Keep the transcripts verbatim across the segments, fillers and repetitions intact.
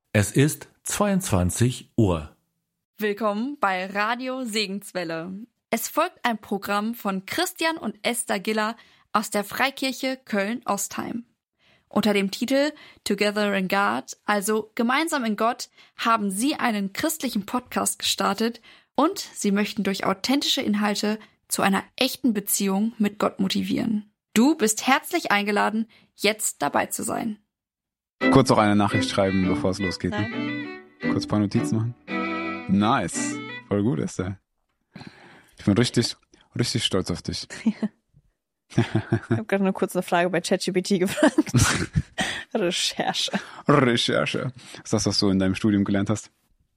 Es ist zweiundzwanzig Uhr. Willkommen bei Radio Segenswelle. Es folgt ein Programm von Christian und Esther Giller aus der Freikirche Köln-Ostheim. Unter dem Titel Together in God, also Gemeinsam in Gott, haben sie einen christlichen Podcast gestartet und sie möchten durch authentische Inhalte zu einer echten Beziehung mit Gott motivieren. Du bist herzlich eingeladen, jetzt dabei zu sein. Kurz auch eine Nachricht schreiben, bevor es losgeht. Ne? Nein. Kurz ein paar Notizen machen. Nice. Voll gut, Esther. Ich bin richtig, richtig stolz auf dich. Ich habe gerade nur kurz eine Frage bei ChatGPT gefragt. Recherche. Recherche. Ist das, was du in deinem Studium gelernt hast?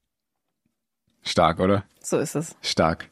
Stark, oder? So ist es. Stark.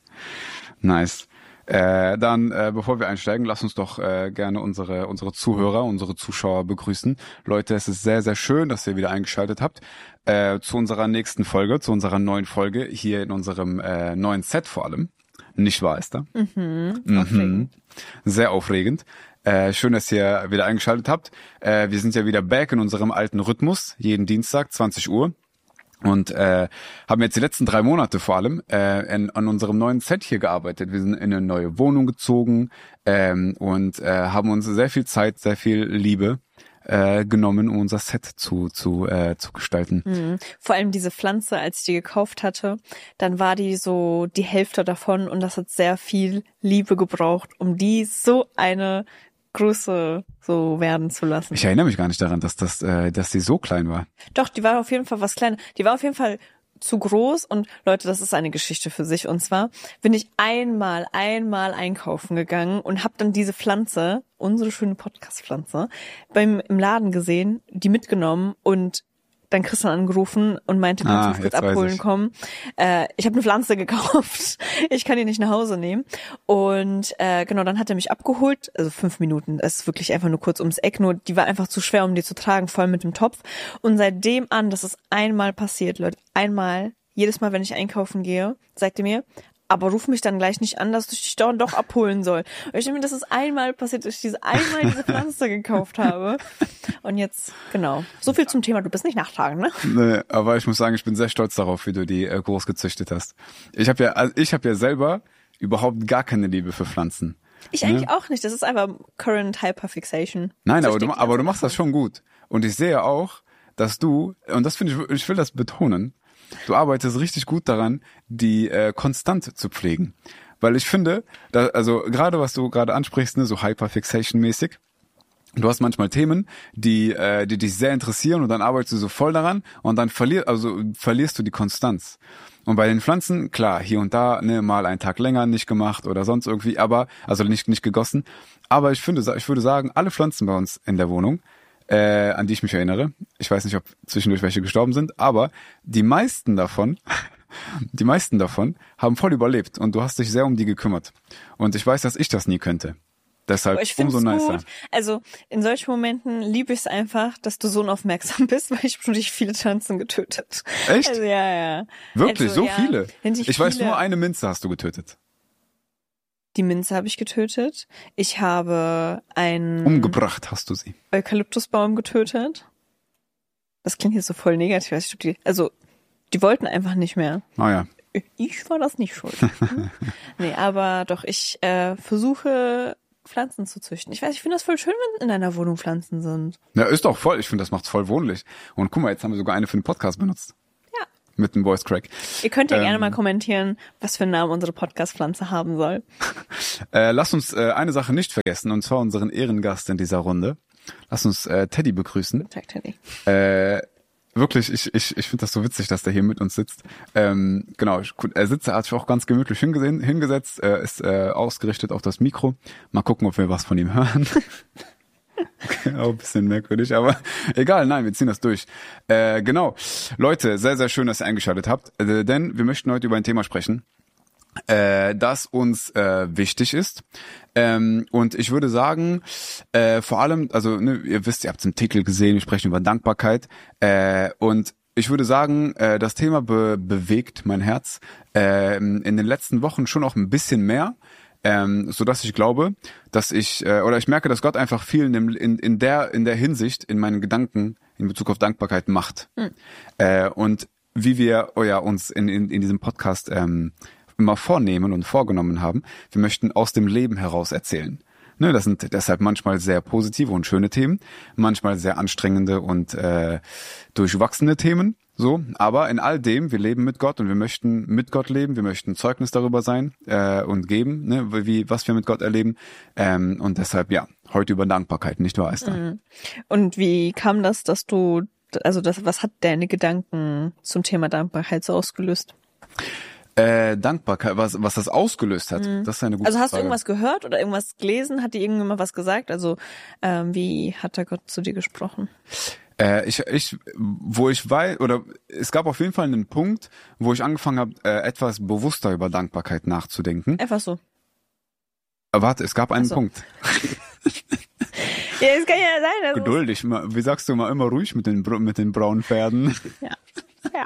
Nice. Äh, dann, äh, bevor wir einsteigen, lass uns doch äh, gerne unsere unsere Zuhörer, unsere Zuschauer begrüßen. Leute, es ist sehr, sehr schön, dass ihr wieder eingeschaltet habt äh, zu unserer nächsten Folge, zu unserer neuen Folge hier in unserem äh, neuen Set vor allem. Nicht wahr, Esther? Mhm, mhm. aufregend. Sehr aufregend. Äh, schön, dass ihr wieder eingeschaltet habt. Äh, wir sind ja wieder back in unserem alten Rhythmus, jeden Dienstag, zwanzig Uhr. Und äh, haben jetzt die letzten drei Monate vor allem äh, in, an unserem neuen Set hier gearbeitet. Wir sind in eine neue Wohnung gezogen ähm, und äh, haben uns sehr viel Zeit, sehr viel Liebe äh, genommen, um unser Set zu zu äh, zu gestalten. Mhm. Vor allem diese Pflanze, als ich die gekauft hatte, dann war die so die Hälfte davon und das hat sehr viel Liebe gebraucht, um die so eine Größe so werden zu lassen. Ich erinnere mich gar nicht daran, dass das, äh, dass die so klein war. Doch, die war auf jeden Fall was kleiner. Die war auf jeden Fall zu groß und Leute, das ist eine Geschichte für sich. Und zwar bin ich einmal, einmal einkaufen gegangen und habe dann diese Pflanze, unsere schöne Podcast-Pflanze, beim im Laden gesehen, die mitgenommen und dann Christian angerufen und meinte, kannst du Ah, mich kurz jetzt weiß abholen ich. kommen? Äh, ich habe eine Pflanze gekauft. Ich kann die nicht nach Hause nehmen. Und äh, genau, dann hat er mich abgeholt. Also fünf Minuten. Das ist wirklich einfach nur kurz ums Eck. Nur die war einfach zu schwer, um die zu tragen, voll mit dem Topf. Und seitdem an, das ist einmal passiert, Leute. Einmal, jedes Mal, wenn ich einkaufen gehe, sagt er mir, aber ruf mich dann gleich nicht an, dass ich dich doch, doch abholen soll. Und ich denke mir, das ist einmal passiert, dass ich diese einmal diese Pflanze gekauft habe. Und jetzt, genau. So viel zum Thema, du bist nicht nachtragend, ne? Nee, aber ich muss sagen, ich bin sehr stolz darauf, wie du die äh, groß gezüchtet hast. Ich habe ja, also ich habe ja selber überhaupt gar keine Liebe für Pflanzen. Ich eigentlich auch nicht. Das ist einfach Current Hyperfixation. Nein, So aber du, steht die aber du ganze machst das Zeit. schon gut. Und ich sehe auch, dass du, und das finde ich, ich will das betonen, du arbeitest richtig gut daran, die äh, konstant zu pflegen. Weil ich finde, da, also gerade was du gerade ansprichst, ne, so Hyperfixation-mäßig, du hast manchmal Themen, die äh, die dich sehr interessieren und dann arbeitest du so voll daran und dann verlier, also verlierst du die Konstanz. Und bei den Pflanzen, klar, hier und da, ne, mal einen Tag länger nicht gemacht oder sonst irgendwie, aber, also nicht nicht gegossen. Aber ich finde, ich würde sagen, alle Pflanzen bei uns in der Wohnung, Äh, an die ich mich erinnere. Ich weiß nicht, ob zwischendurch welche gestorben sind, aber die meisten davon, die meisten davon haben voll überlebt und du hast dich sehr um die gekümmert. Und ich weiß, dass ich das nie könnte. Deshalb Aber ich finde umso es nicer. gut. Also in solchen Momenten liebe ich es einfach, dass du so unaufmerksam bist, weil ich habe schon richtig viele Pflanzen getötet. Echt? Also, ja, ja. Wirklich, also, so ja, viele? richtig Ich weiß viele. nur, eine Minze hast du getötet. Die Minze habe ich getötet. Ich habe einen Umgebracht hast du sie. Eukalyptusbaum getötet. Das klingt jetzt so voll negativ. Ich glaub, die, also die wollten einfach nicht mehr. Naja. Ich war das nicht schuld. Nee, aber doch, ich äh, versuche Pflanzen zu züchten. Ich weiß, ich finde das voll schön, wenn in einer Wohnung Pflanzen sind. Ja, ist doch voll. Ich finde, das macht's voll wohnlich. Und guck mal, jetzt haben wir sogar eine für den Podcast benutzt. Ja. Mit dem Voice Crack. Ihr könnt ja Ähm, gerne mal kommentieren, was für einen Namen unsere Podcast-Pflanze haben soll. Äh, lass uns äh, eine Sache nicht vergessen, und zwar unseren Ehrengast in dieser Runde. Lass uns äh, Teddy begrüßen. Tag, Teddy. Äh, wirklich, ich ich ich finde das so witzig, dass der hier mit uns sitzt. Ähm, genau, ich- er sitzt, er hat sich auch ganz gemütlich hingesehen, hingesetzt, äh, ist äh, ausgerichtet auf das Mikro. Mal gucken, ob wir was von ihm hören. Okay, auch ein bisschen merkwürdig, aber egal, nein, wir ziehen das durch. Äh, genau, Leute, sehr, sehr schön, dass ihr eingeschaltet habt, äh, denn wir möchten heute über ein Thema sprechen, äh, das uns äh, wichtig ist. Ähm, und ich würde sagen, äh, vor allem, also ne, ihr wisst, ihr habt es im Titel gesehen, wir sprechen über Dankbarkeit. Äh, und ich würde sagen, äh, das Thema be- bewegt mein Herz äh, in den letzten Wochen schon auch ein bisschen mehr. Ähm, so dass ich glaube, dass ich äh, oder ich merke, dass Gott einfach viel in, dem, in, in der in der Hinsicht in meinen Gedanken in Bezug auf Dankbarkeit macht. Mhm. Äh, und wie wir oh ja, uns in, in, in diesem Podcast ähm, immer vornehmen und vorgenommen haben, wir möchten aus dem Leben heraus erzählen. Ne, das sind deshalb manchmal sehr positive und schöne Themen, manchmal sehr anstrengende und äh, durchwachsene Themen. So, aber in all dem, wir leben mit Gott und wir möchten mit Gott leben, wir möchten Zeugnis darüber sein äh, und geben, ne, wie was wir mit Gott erleben. Ähm, und deshalb, ja, heute über Dankbarkeit, nicht wahr, Esther? Mhm. Und wie kam das, dass du, also das, was hat deine Gedanken zum Thema Dankbarkeit so ausgelöst? Äh, Dankbarkeit, was, was das ausgelöst hat, mhm. das ist eine gute Frage. Also hast du irgendwas gehört oder irgendwas gelesen? Hat dir irgendjemand was gesagt? Also ähm, wie hat der Gott zu dir gesprochen? Äh, ich, ich, wo ich weiß, oder es gab auf jeden Fall einen Punkt, wo ich angefangen habe, äh, etwas bewusster über Dankbarkeit nachzudenken. Einfach so. Aber warte, es gab einen so. Punkt. Ja, das kann ja sein. Also Geduldig, mal, wie sagst du mal, immer ruhig mit den, mit den braunen Pferden. Ja, ja.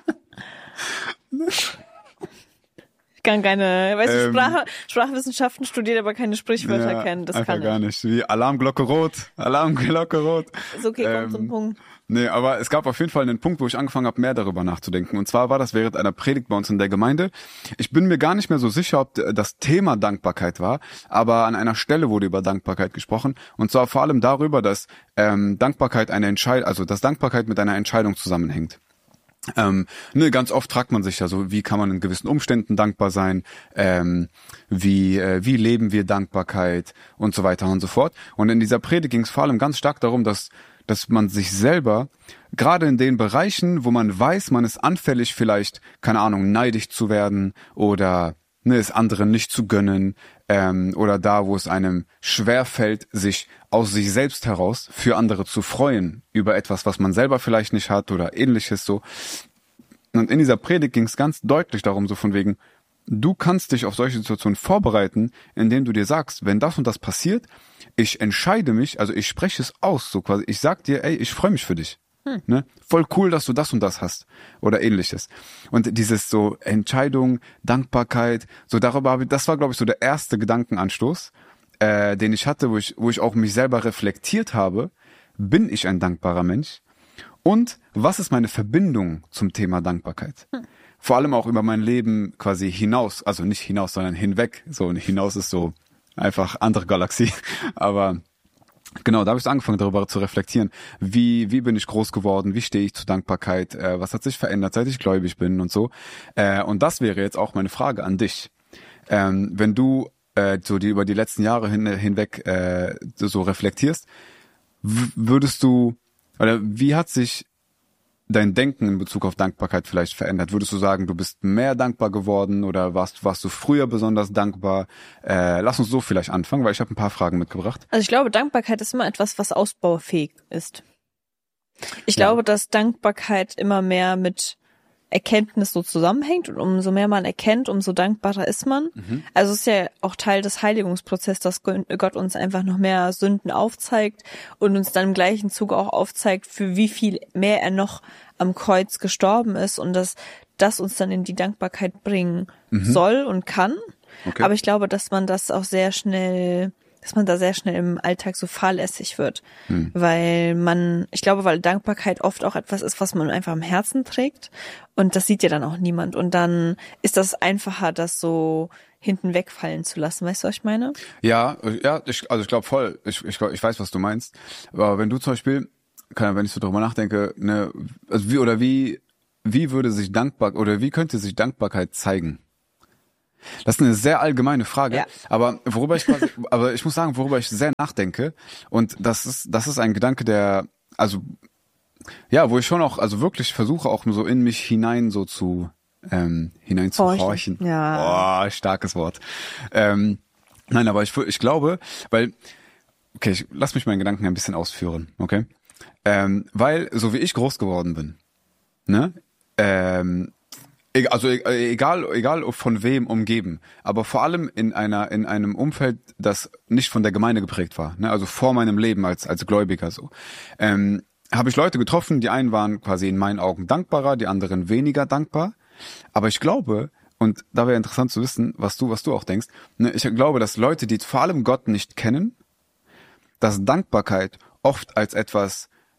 Ich kann keine, weißt du, Ähm, Sprach, Sprachwissenschaften studiert, aber keine Sprichwörter ja, kennen. Das einfach kann ich. gar nicht. Wie Alarmglocke rot, Alarmglocke rot. Ist okay, kommt Ähm, zum Punkt. Nee, aber es gab auf jeden Fall einen Punkt, wo ich angefangen habe, mehr darüber nachzudenken. Und zwar war das während einer Predigt bei uns in der Gemeinde. Ich bin mir gar nicht mehr so sicher, ob das Thema Dankbarkeit war, aber an einer Stelle wurde über Dankbarkeit gesprochen. Und zwar vor allem darüber, dass ähm, Dankbarkeit eine Entscheidung, also dass Dankbarkeit mit einer Entscheidung zusammenhängt. Ähm, ne, ganz oft fragt man sich ja so, wie kann man in gewissen Umständen dankbar sein, ähm, wie äh, wie leben wir Dankbarkeit und so weiter und so fort. Und in dieser Predigt ging es vor allem ganz stark darum, dass dass man sich selber, gerade in den Bereichen, wo man weiß, man ist anfällig vielleicht, keine Ahnung, neidisch zu werden oder ne, es anderen nicht zu gönnen, ähm, oder da, wo es einem schwerfällt, sich aus sich selbst heraus für andere zu freuen über etwas, was man selber vielleicht nicht hat oder ähnliches so. Und in dieser Predigt ging es ganz deutlich darum, so von wegen, du kannst dich auf solche Situationen vorbereiten, indem du dir sagst, wenn das und das passiert, ich entscheide mich, also ich spreche es aus, so quasi, ich sag dir, ey, ich freue mich für dich. Hm. Ne? Voll cool, dass du das und das hast oder ähnliches. Und dieses so Entscheidung, Dankbarkeit, so darüber habe ich, das war, glaube ich, so der erste Gedankenanstoß, äh, den ich hatte, wo ich, wo ich auch mich selber reflektiert habe, bin ich ein dankbarer Mensch? Und was ist meine Verbindung zum Thema Dankbarkeit? Hm. Vor allem auch über mein Leben quasi hinaus, also nicht hinaus, sondern hinweg. So, hinaus ist so einfach andere Galaxie. Aber genau, da habe ich angefangen, darüber zu reflektieren. Wie wie bin ich groß geworden? Wie stehe ich zur Dankbarkeit? Äh, was hat sich verändert, seit ich gläubig bin und so? Äh, und das wäre jetzt auch meine Frage an dich. Ähm, wenn du äh, so die über die letzten Jahre hin, hinweg äh, so reflektierst, w- würdest du, oder wie hat sich dein Denken in Bezug auf Dankbarkeit vielleicht verändert? Würdest du sagen, du bist mehr dankbar geworden oder warst, warst du früher besonders dankbar? Äh, lass uns so vielleicht anfangen, weil ich habe ein paar Fragen mitgebracht. Also ich glaube, Dankbarkeit ist immer etwas, was ausbaufähig ist. Ich Ja. glaube, dass Dankbarkeit immer mehr mit Erkenntnis so zusammenhängt und umso mehr man erkennt, umso dankbarer ist man. Mhm. Also es ist ja auch Teil des Heiligungsprozesses, dass Gott uns einfach noch mehr Sünden aufzeigt und uns dann im gleichen Zuge auch aufzeigt, für wie viel mehr er noch am Kreuz gestorben ist und dass das uns dann in die Dankbarkeit bringen Mhm. soll und kann. Okay. Aber ich glaube, dass man das auch sehr schnell, dass man da sehr schnell im Alltag so fahrlässig wird. Hm. Weil man, ich glaube, weil Dankbarkeit oft auch etwas ist, was man einfach im Herzen trägt. Und das sieht ja dann auch niemand. Und dann ist das einfacher, das so hinten wegfallen zu lassen. Weißt du, was ich meine? Ja, ja, ich, also ich glaube voll, ich, ich, ich weiß, was du meinst. Aber wenn du zum Beispiel, kann, wenn ich so drüber nachdenke, ne, also wie oder wie, wie würde sich dankbar oder wie könnte sich Dankbarkeit zeigen? Das ist eine sehr allgemeine Frage, Ja. aber worüber ich quasi, aber ich muss sagen, worüber ich sehr nachdenke, und das ist, das ist ein Gedanke, der, also, ja, wo ich schon auch, also wirklich versuche auch so in mich hinein so zu, ähm, hinein zu Horchen. horchen. Ja. Boah, starkes Wort. Ähm, nein, aber ich, ich glaube, weil, okay, ich, lass mich meinen Gedanken ein bisschen ausführen, okay? Ähm, weil, so wie ich groß geworden bin, ne, ähm, also egal, egal von wem umgeben, aber vor allem in einer, in einem Umfeld, das nicht von der Gemeinde geprägt war, ne? Also vor meinem Leben als als Gläubiger so, ähm, habe ich Leute getroffen. Die einen waren quasi in meinen Augen dankbarer, die anderen weniger dankbar. Aber ich glaube, und da wäre interessant zu wissen, was du was du auch denkst. Ne? Ich glaube, dass Leute, die vor allem Gott nicht kennen, dass Dankbarkeit oft als etwas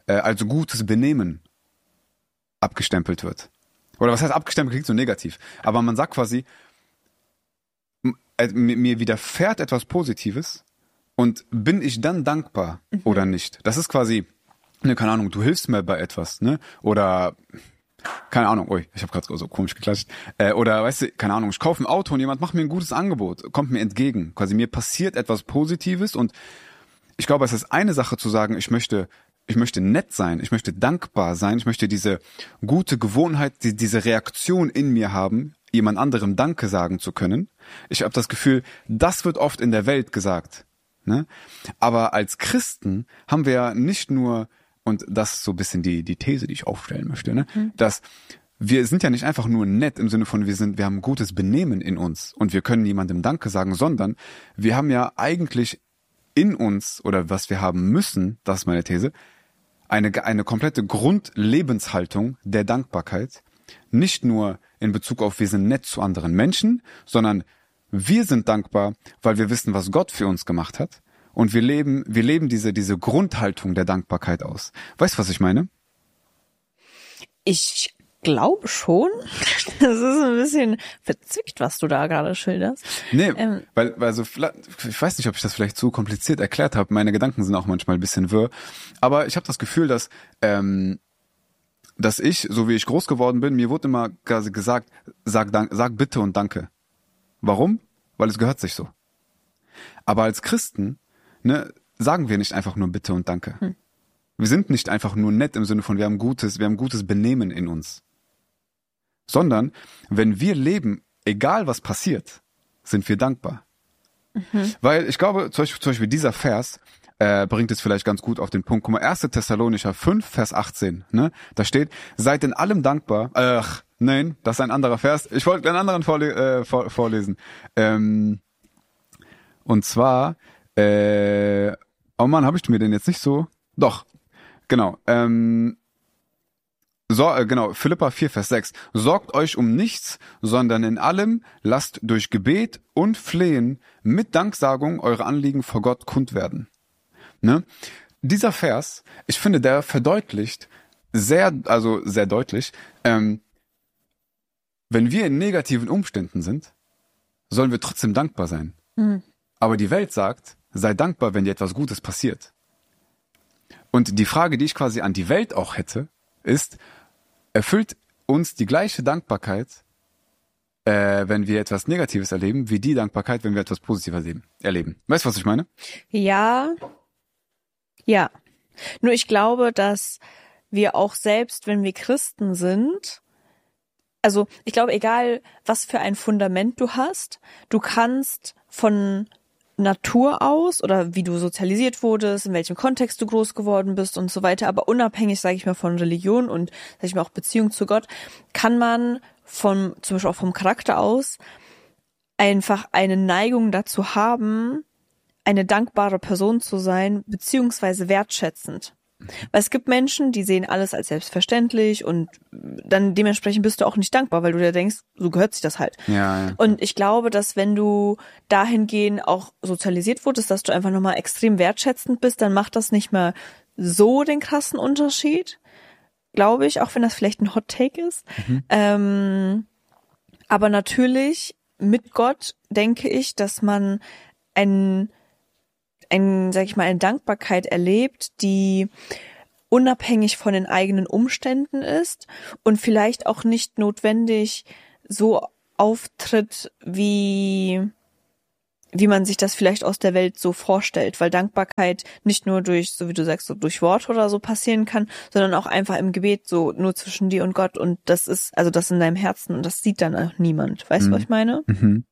äh, als gutes Benehmen abgestempelt wird. Oder was heißt abgestempelt, klingt so negativ. Aber man sagt quasi, m- äh, mir mir widerfährt etwas Positives und bin ich dann dankbar Mhm. oder nicht? Das ist quasi, ne, keine Ahnung, du hilfst mir bei etwas, ne? Oder keine Ahnung, ui, ich habe gerade so komisch geklatscht. Äh, oder weißt du, keine Ahnung, ich kaufe ein Auto und jemand macht mir ein gutes Angebot, kommt mir entgegen. Quasi mir passiert etwas Positives und ich glaube, es ist eine Sache zu sagen, ich möchte, ich möchte nett sein, ich möchte dankbar sein, ich möchte diese gute Gewohnheit, die, diese Reaktion in mir haben, jemand anderem Danke sagen zu können. Ich habe das Gefühl, das wird oft in der Welt gesagt. Ne? Aber als Christen haben wir ja nicht nur, und das ist so ein bisschen die, die These, die ich aufstellen möchte, ne? Mhm. Dass wir sind ja nicht einfach nur nett im Sinne von, wir sind, wir haben ein gutes Benehmen in uns und wir können jemandem Danke sagen, sondern wir haben ja eigentlich in uns, oder was wir haben müssen, das ist meine These, eine, eine komplette Grundlebenshaltung der Dankbarkeit. Nicht nur in Bezug auf, wir sind nett zu anderen Menschen, sondern wir sind dankbar, weil wir wissen, was Gott für uns gemacht hat. Und wir leben, wir leben diese, diese Grundhaltung der Dankbarkeit aus. Weißt du, was ich meine? Ich glaube schon. Das ist ein bisschen verzwickt, was du da gerade schilderst. Nee, Ähm. weil, weil so, ich weiß nicht, ob ich das vielleicht zu kompliziert erklärt habe. Meine Gedanken sind auch manchmal ein bisschen wirr. Aber ich habe das Gefühl, dass, ähm, dass ich, so wie ich groß geworden bin, mir wurde immer quasi gesagt, sag, dank, sag bitte und danke. Warum? Weil es gehört sich so. Aber als Christen, ne, sagen wir nicht einfach nur bitte und danke. Hm. Wir sind nicht einfach nur nett im Sinne von, wir haben gutes, wir haben gutes Benehmen in uns. Sondern, wenn wir leben, egal was passiert, sind wir dankbar. Mhm. Weil ich glaube, zum Beispiel, zum Beispiel dieser Vers äh, bringt es vielleicht ganz gut auf den Punkt. Guck mal, erster Thessalonicher fünf, Vers achtzehn, ne? Da steht, seid in allem dankbar. Ach, nein, das ist ein anderer Vers. Ich wollte einen anderen vorle- äh, vor- vorlesen. Ähm, und zwar, äh, oh Mann, habe ich mir den jetzt nicht so? Doch, genau. Ähm, So, äh, genau, Philipper vier, Vers sechs. Sorgt euch um nichts, sondern in allem lasst durch Gebet und Flehen mit Danksagung eure Anliegen vor Gott kund werden. Ne? Dieser Vers, ich finde, der verdeutlicht sehr, also sehr deutlich, ähm, wenn wir in negativen Umständen sind, sollen wir trotzdem dankbar sein. Mhm. Aber die Welt sagt, sei dankbar, wenn dir etwas Gutes passiert. Und die Frage, die ich quasi an die Welt auch hätte, ist, erfüllt uns die gleiche Dankbarkeit, äh, wenn wir etwas Negatives erleben, wie die Dankbarkeit, wenn wir etwas Positives erleben. erleben. Weißt du, was ich meine? Ja, ja. Nur ich glaube, dass wir auch selbst, wenn wir Christen sind, also ich glaube, egal was für ein Fundament du hast, du kannst von Natur aus oder wie du sozialisiert wurdest, in welchem Kontext du groß geworden bist und so weiter, aber unabhängig, sage ich mal, von Religion und, sage ich mal, auch Beziehung zu Gott, kann man vom, zum Beispiel auch vom Charakter aus einfach eine Neigung dazu haben, eine dankbare Person zu sein, beziehungsweise wertschätzend. Weil es gibt Menschen, die sehen alles als selbstverständlich und dann dementsprechend bist du auch nicht dankbar, weil du dir denkst, so gehört sich das halt. Ja, ja. Und ich glaube, dass wenn du dahingehend auch sozialisiert wurdest, dass du einfach nochmal extrem wertschätzend bist, dann macht das nicht mehr so den krassen Unterschied, glaube ich, auch wenn das vielleicht ein Hot Take ist. Mhm. Ähm, aber natürlich mit Gott denke ich, dass man ein ein, sag ich mal, eine Dankbarkeit erlebt, die unabhängig von den eigenen Umständen ist und vielleicht auch nicht notwendig so auftritt, wie, wie man sich das vielleicht aus der Welt so vorstellt, weil Dankbarkeit nicht nur durch, so wie du sagst, so durch Worte oder so passieren kann, sondern auch einfach im Gebet, so nur zwischen dir und Gott und das ist, also das in deinem Herzen und das sieht dann auch niemand. Weißt du, mhm. was ich meine? Mhm.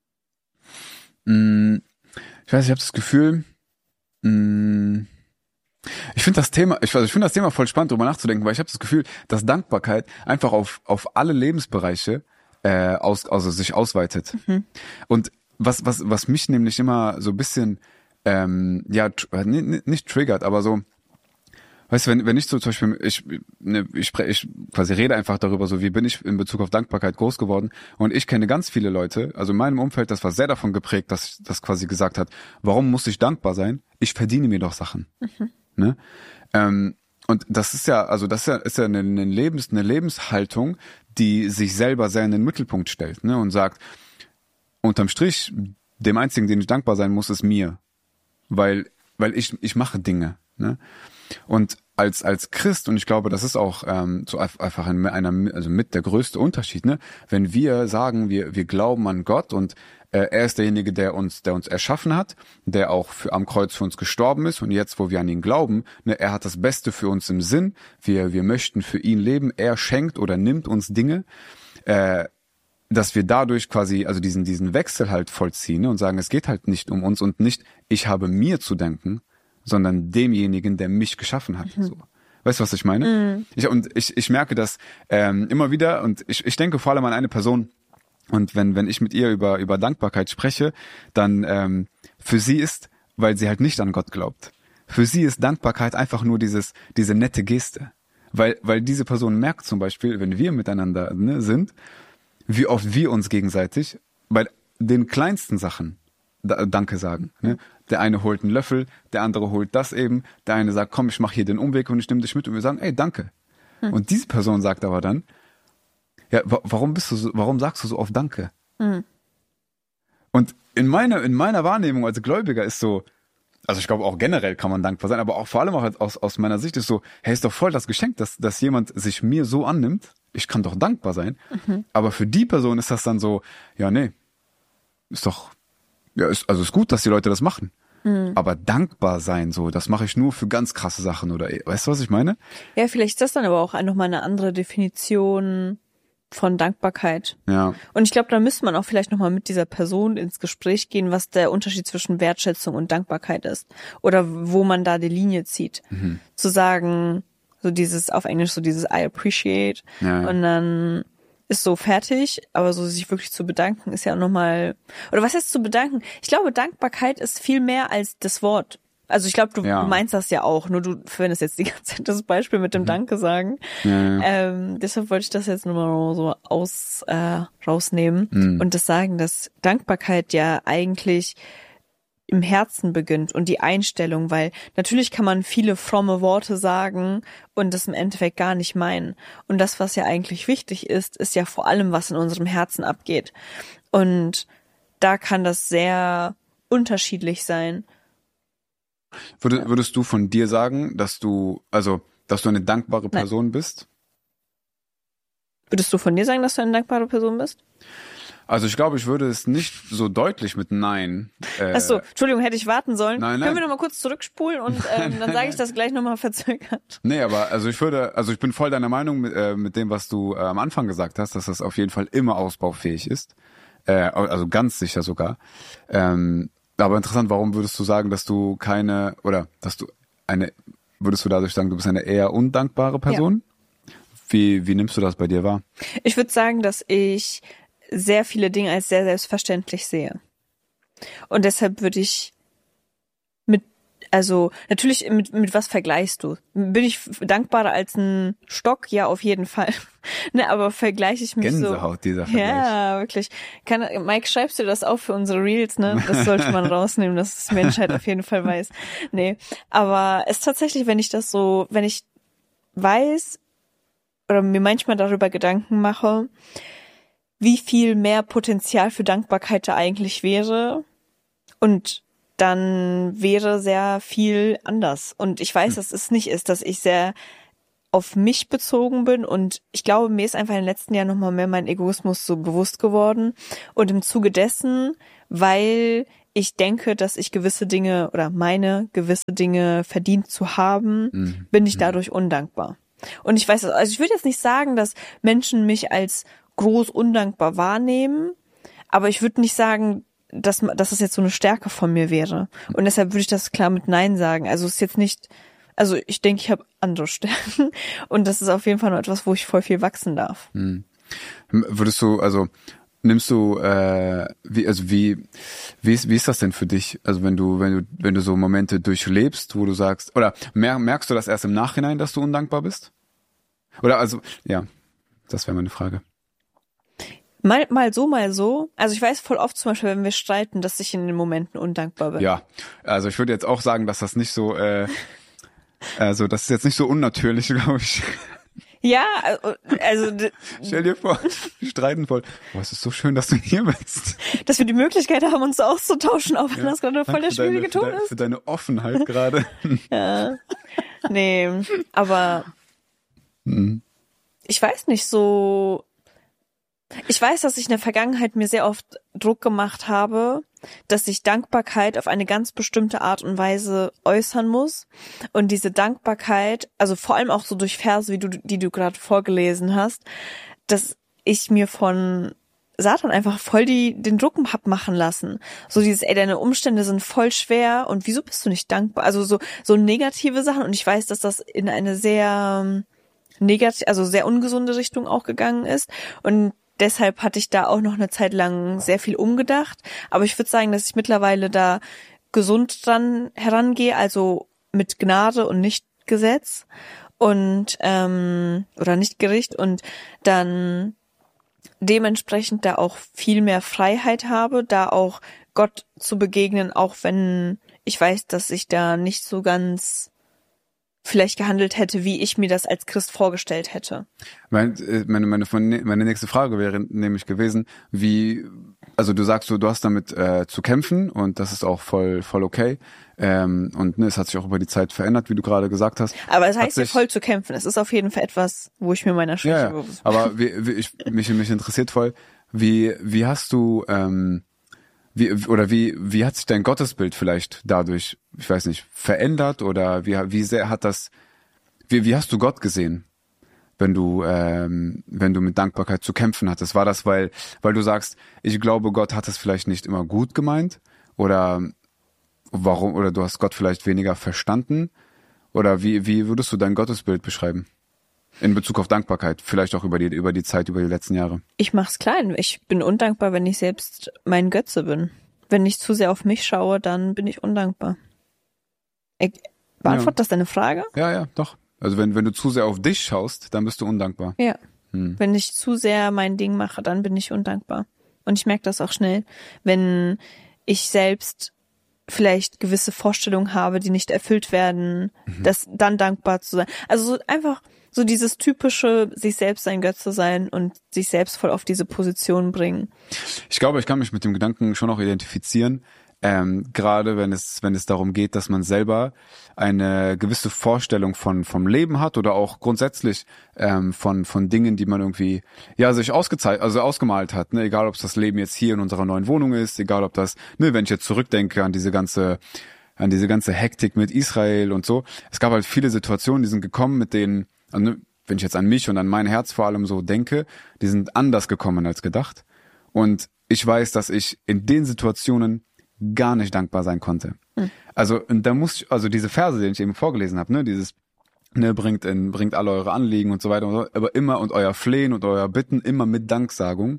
Mhm. Ich weiß, ich habe das Gefühl, mh, ich finde das Thema, ich, also ich finde das Thema voll spannend, darüber nachzudenken, weil ich habe das Gefühl, dass Dankbarkeit einfach auf auf alle Lebensbereiche äh, aus, also sich ausweitet. Mhm. Und was was was mich nämlich immer so ein bisschen ähm, ja tr- nicht, nicht triggert, aber so, weißt du, wenn wenn ich so zum Beispiel ich ne, ich spreche ich quasi rede einfach darüber, so wie bin ich in Bezug auf Dankbarkeit groß geworden und ich kenne ganz viele Leute, also in meinem Umfeld, das war sehr davon geprägt, dass das quasi gesagt hat, warum muss ich dankbar sein? Ich verdiene mir doch Sachen, mhm. ne? Ähm, und das ist ja, also das ist ja, ist ja eine, eine Lebens, eine Lebenshaltung, die sich selber sehr in den Mittelpunkt stellt, ne, und sagt, unterm Strich, dem einzigen, den ich dankbar sein muss, ist mir. Weil, weil ich, ich mache Dinge, ne. Und als, als Christ, und ich glaube, das ist auch, ähm, so einfach in einer, also mit der größte Unterschied, ne, wenn wir sagen, wir, wir glauben an Gott und äh, er ist derjenige, der uns, der uns erschaffen hat, der auch für, am Kreuz für uns gestorben ist, und jetzt, wo wir an ihn glauben, ne, er hat das Beste für uns im Sinn, wir, wir möchten für ihn leben, er schenkt oder nimmt uns Dinge, äh, dass wir dadurch quasi, also diesen, diesen Wechsel halt vollziehen, ne, und sagen, es geht halt nicht um uns und nicht, ich habe mir zu danken, sondern demjenigen, der mich geschaffen hat. Mhm. So. Weißt du, was ich meine? Mhm. Ich, und ich, ich merke das ähm, immer wieder, und ich, ich denke vor allem an eine Person, und wenn, wenn ich mit ihr über, über Dankbarkeit spreche, dann ähm, für sie ist, weil sie halt nicht an Gott glaubt, für sie ist Dankbarkeit einfach nur dieses, diese nette Geste. Weil, weil diese Person merkt zum Beispiel, wenn wir miteinander, ne, sind, wie oft wir uns gegenseitig bei den kleinsten Sachen da, Danke sagen. Ne? Der eine holt einen Löffel, der andere holt das eben, der eine sagt, komm, ich mache hier den Umweg und ich nehme dich mit, und wir sagen, ey, danke. Hm. Und diese Person sagt aber dann, ja, wa- warum bist du so, warum sagst du so oft Danke? Hm. Und in meiner, in meiner Wahrnehmung als Gläubiger ist so, also ich glaube auch generell kann man dankbar sein, aber auch vor allem auch aus, aus meiner Sicht ist so, hey, ist doch voll das Geschenk, dass, dass jemand sich mir so annimmt. Ich kann doch dankbar sein. Mhm. Aber für die Person ist das dann so, ja, nee, ist doch, ja, ist, also ist gut, dass die Leute das machen. Mhm. Aber dankbar sein, so, das mache ich nur für ganz krasse Sachen, oder, weißt du, was ich meine? Ja, vielleicht ist das dann aber auch nochmal eine andere Definition von Dankbarkeit. Ja. Und ich glaube, da müsste man auch vielleicht nochmal mit dieser Person ins Gespräch gehen, was der Unterschied zwischen Wertschätzung und Dankbarkeit ist. Oder wo man da die Linie zieht. Mhm. Zu sagen, so dieses, auf Englisch so dieses I appreciate. Ja, ja. Und dann ist so fertig, aber so sich wirklich zu bedanken ist ja auch nochmal, oder was heißt zu bedanken? Ich glaube, Dankbarkeit ist viel mehr als das Wort. Also ich glaube, du, ja. du meinst das ja auch, nur du verwendest jetzt die ganze Zeit das Beispiel mit dem mhm. Danke sagen. Ja, ja. Ähm, deshalb wollte ich das jetzt nochmal so aus äh, rausnehmen mhm. und das sagen, dass Dankbarkeit ja eigentlich im Herzen beginnt und die Einstellung, weil natürlich kann man viele fromme Worte sagen und das im Endeffekt gar nicht meinen. Und das, was ja eigentlich wichtig ist, ist ja vor allem, was in unserem Herzen abgeht. Und da kann das sehr unterschiedlich sein. Würde, würdest du von dir sagen, dass du, also, dass du eine dankbare Person Nein. bist? Würdest du von dir sagen, dass du eine dankbare Person bist? Also ich glaube, ich würde es nicht so deutlich mit Nein. Äh, Achso, Entschuldigung, hätte ich warten sollen. Nein, nein. Können wir noch mal kurz zurückspulen und ähm, dann sage ich das gleich nochmal verzögert. Nee, aber also ich würde, also ich bin voll deiner Meinung mit, äh, mit dem, was du äh, am Anfang gesagt hast, dass das auf jeden Fall immer ausbaufähig ist. Äh, also ganz sicher sogar. Ähm, aber interessant, warum würdest du sagen, dass du keine, oder dass du eine, würdest du dadurch sagen, du bist eine eher undankbare Person? Ja. Wie, wie nimmst du das bei dir wahr? Ich würde sagen, dass ich sehr viele Dinge als sehr selbstverständlich sehe. Und deshalb würde ich mit, also natürlich mit, mit was vergleichst du? Bin ich dankbarer als ein Stock? Ja, auf jeden Fall. Ne, aber vergleiche ich mich Gänsehaut, so. Gänsehaut, dieser Vergleich. Ja, wirklich. Kann, Mike, schreibst du das auf für unsere Reels, ne? Das sollte man rausnehmen, dass die Menschheit auf jeden Fall weiß. Nee, aber es ist tatsächlich, wenn ich das so, wenn ich weiß oder mir manchmal darüber Gedanken mache, wie viel mehr Potenzial für Dankbarkeit da eigentlich wäre. Und dann wäre sehr viel anders. Und ich weiß, dass es nicht ist, dass ich sehr auf mich bezogen bin. Und ich glaube, mir ist einfach in den letzten Jahren nochmal mehr mein Egoismus so bewusst geworden. Und im Zuge dessen, weil ich denke, dass ich gewisse Dinge oder meine gewisse Dinge verdient zu haben, mhm. bin ich dadurch undankbar. Und ich weiß, also ich würde jetzt nicht sagen, dass Menschen mich als groß undankbar wahrnehmen, aber ich würde nicht sagen, dass, dass das jetzt so eine Stärke von mir wäre. Und deshalb würde ich das klar mit Nein sagen. Also es ist jetzt nicht, also ich denke, ich habe andere Stärken und das ist auf jeden Fall noch etwas, wo ich voll viel wachsen darf. Hm. Würdest du, also nimmst du, äh, wie, also wie, wie ist, wie ist das denn für dich? Also wenn du, wenn du, wenn du so Momente durchlebst, wo du sagst, oder mer- merkst du das erst im Nachhinein, dass du undankbar bist? Oder also, ja, das wäre meine Frage. Mal, mal so, mal so. Also ich weiß voll oft zum Beispiel, wenn wir streiten, dass ich in den Momenten undankbar bin. Ja, also ich würde jetzt auch sagen, dass das nicht so, äh, Also das ist jetzt nicht so unnatürlich, glaube ich. Ja, also stell dir vor, wir streiten voll. Oh, es ist so schön, dass du hier bist. Dass wir die Möglichkeit haben, uns auszutauschen, auch wenn ja, das gerade voll der schwierige Ton ist. Für deine Offenheit gerade. Ja. Nee, aber mhm. ich weiß nicht, so ich weiß, dass ich in der Vergangenheit mir sehr oft Druck gemacht habe, dass ich Dankbarkeit auf eine ganz bestimmte Art und Weise äußern muss. Und diese Dankbarkeit, also vor allem auch so durch Verse, wie du, die du gerade vorgelesen hast, dass ich mir von Satan einfach voll die, den Druck hab machen lassen. So dieses, ey, deine Umstände sind voll schwer und wieso bist du nicht dankbar? Also so, so negative Sachen. Und ich weiß, dass das in eine sehr negativ, also sehr ungesunde Richtung auch gegangen ist. Und deshalb hatte ich da auch noch eine Zeit lang sehr viel umgedacht. Aber ich würde sagen, dass ich mittlerweile da gesund dran herangehe, also mit Gnade und nicht Gesetz und ähm, oder nicht Gericht und dann dementsprechend da auch viel mehr Freiheit habe, da auch Gott zu begegnen, auch wenn ich weiß, dass ich da nicht so ganz vielleicht gehandelt hätte, wie ich mir das als Christ vorgestellt hätte. Meine, meine, meine, meine nächste Frage wäre nämlich gewesen, wie, also du sagst so, du hast damit äh, zu kämpfen und das ist auch voll, voll okay. Ähm, und ne, es hat sich auch über die Zeit verändert, wie du gerade gesagt hast. Aber es heißt ja voll zu kämpfen. Es ist auf jeden Fall etwas, wo ich mir meiner Schwäche ja, bewusst bin. Aber wie, wie, ich, mich, mich interessiert voll, wie, wie hast du, ähm, Wie, oder wie, wie hat sich dein Gottesbild vielleicht dadurch, ich weiß nicht, verändert oder wie, wie sehr hat das, wie, wie hast du Gott gesehen, wenn du, ähm, wenn du mit Dankbarkeit zu kämpfen hattest? War das, weil, weil du sagst, ich glaube, Gott hat es vielleicht nicht immer gut gemeint oder warum, oder du hast Gott vielleicht weniger verstanden oder wie, wie würdest du dein Gottesbild beschreiben? In Bezug auf Dankbarkeit, vielleicht auch über die über die Zeit, über die letzten Jahre. Ich mach's klein. Ich bin undankbar, wenn ich selbst mein Götze bin. Wenn ich zu sehr auf mich schaue, dann bin ich undankbar. Ich, beantwortet ja. das deine Frage? Ja, ja, doch. Also wenn wenn du zu sehr auf dich schaust, dann bist du undankbar. Ja. Hm. Wenn ich zu sehr mein Ding mache, dann bin ich undankbar. Und ich merke das auch schnell, wenn ich selbst vielleicht gewisse Vorstellungen habe, die nicht erfüllt werden, mhm. das dann dankbar zu sein. Also so einfach so dieses typische, sich selbst sein Götze sein und sich selbst voll auf diese Position bringen. Ich glaube, ich kann mich mit dem Gedanken schon auch identifizieren, ähm, gerade wenn es wenn es darum geht, dass man selber eine gewisse Vorstellung von vom Leben hat oder auch grundsätzlich ähm, von von Dingen, die man irgendwie ja sich ausgezeichnet, also ausgemalt hat. Ne? Egal, ob es das Leben jetzt hier in unserer neuen Wohnung ist, egal, ob das, ne, wenn ich jetzt zurückdenke an diese ganze an diese ganze Hektik mit Israel und so. Es gab halt viele Situationen, die sind gekommen, mit denen also, wenn ich jetzt an mich und an mein Herz vor allem so denke, die sind anders gekommen als gedacht. Und ich weiß, dass ich in den Situationen gar nicht dankbar sein konnte. Hm. Also, und da muss ich, also diese Verse, die ich eben vorgelesen habe, ne, dieses, ne, bringt in, bringt alle eure Anliegen und so weiter und so, aber immer und euer Flehen und euer Bitten immer mit Danksagung.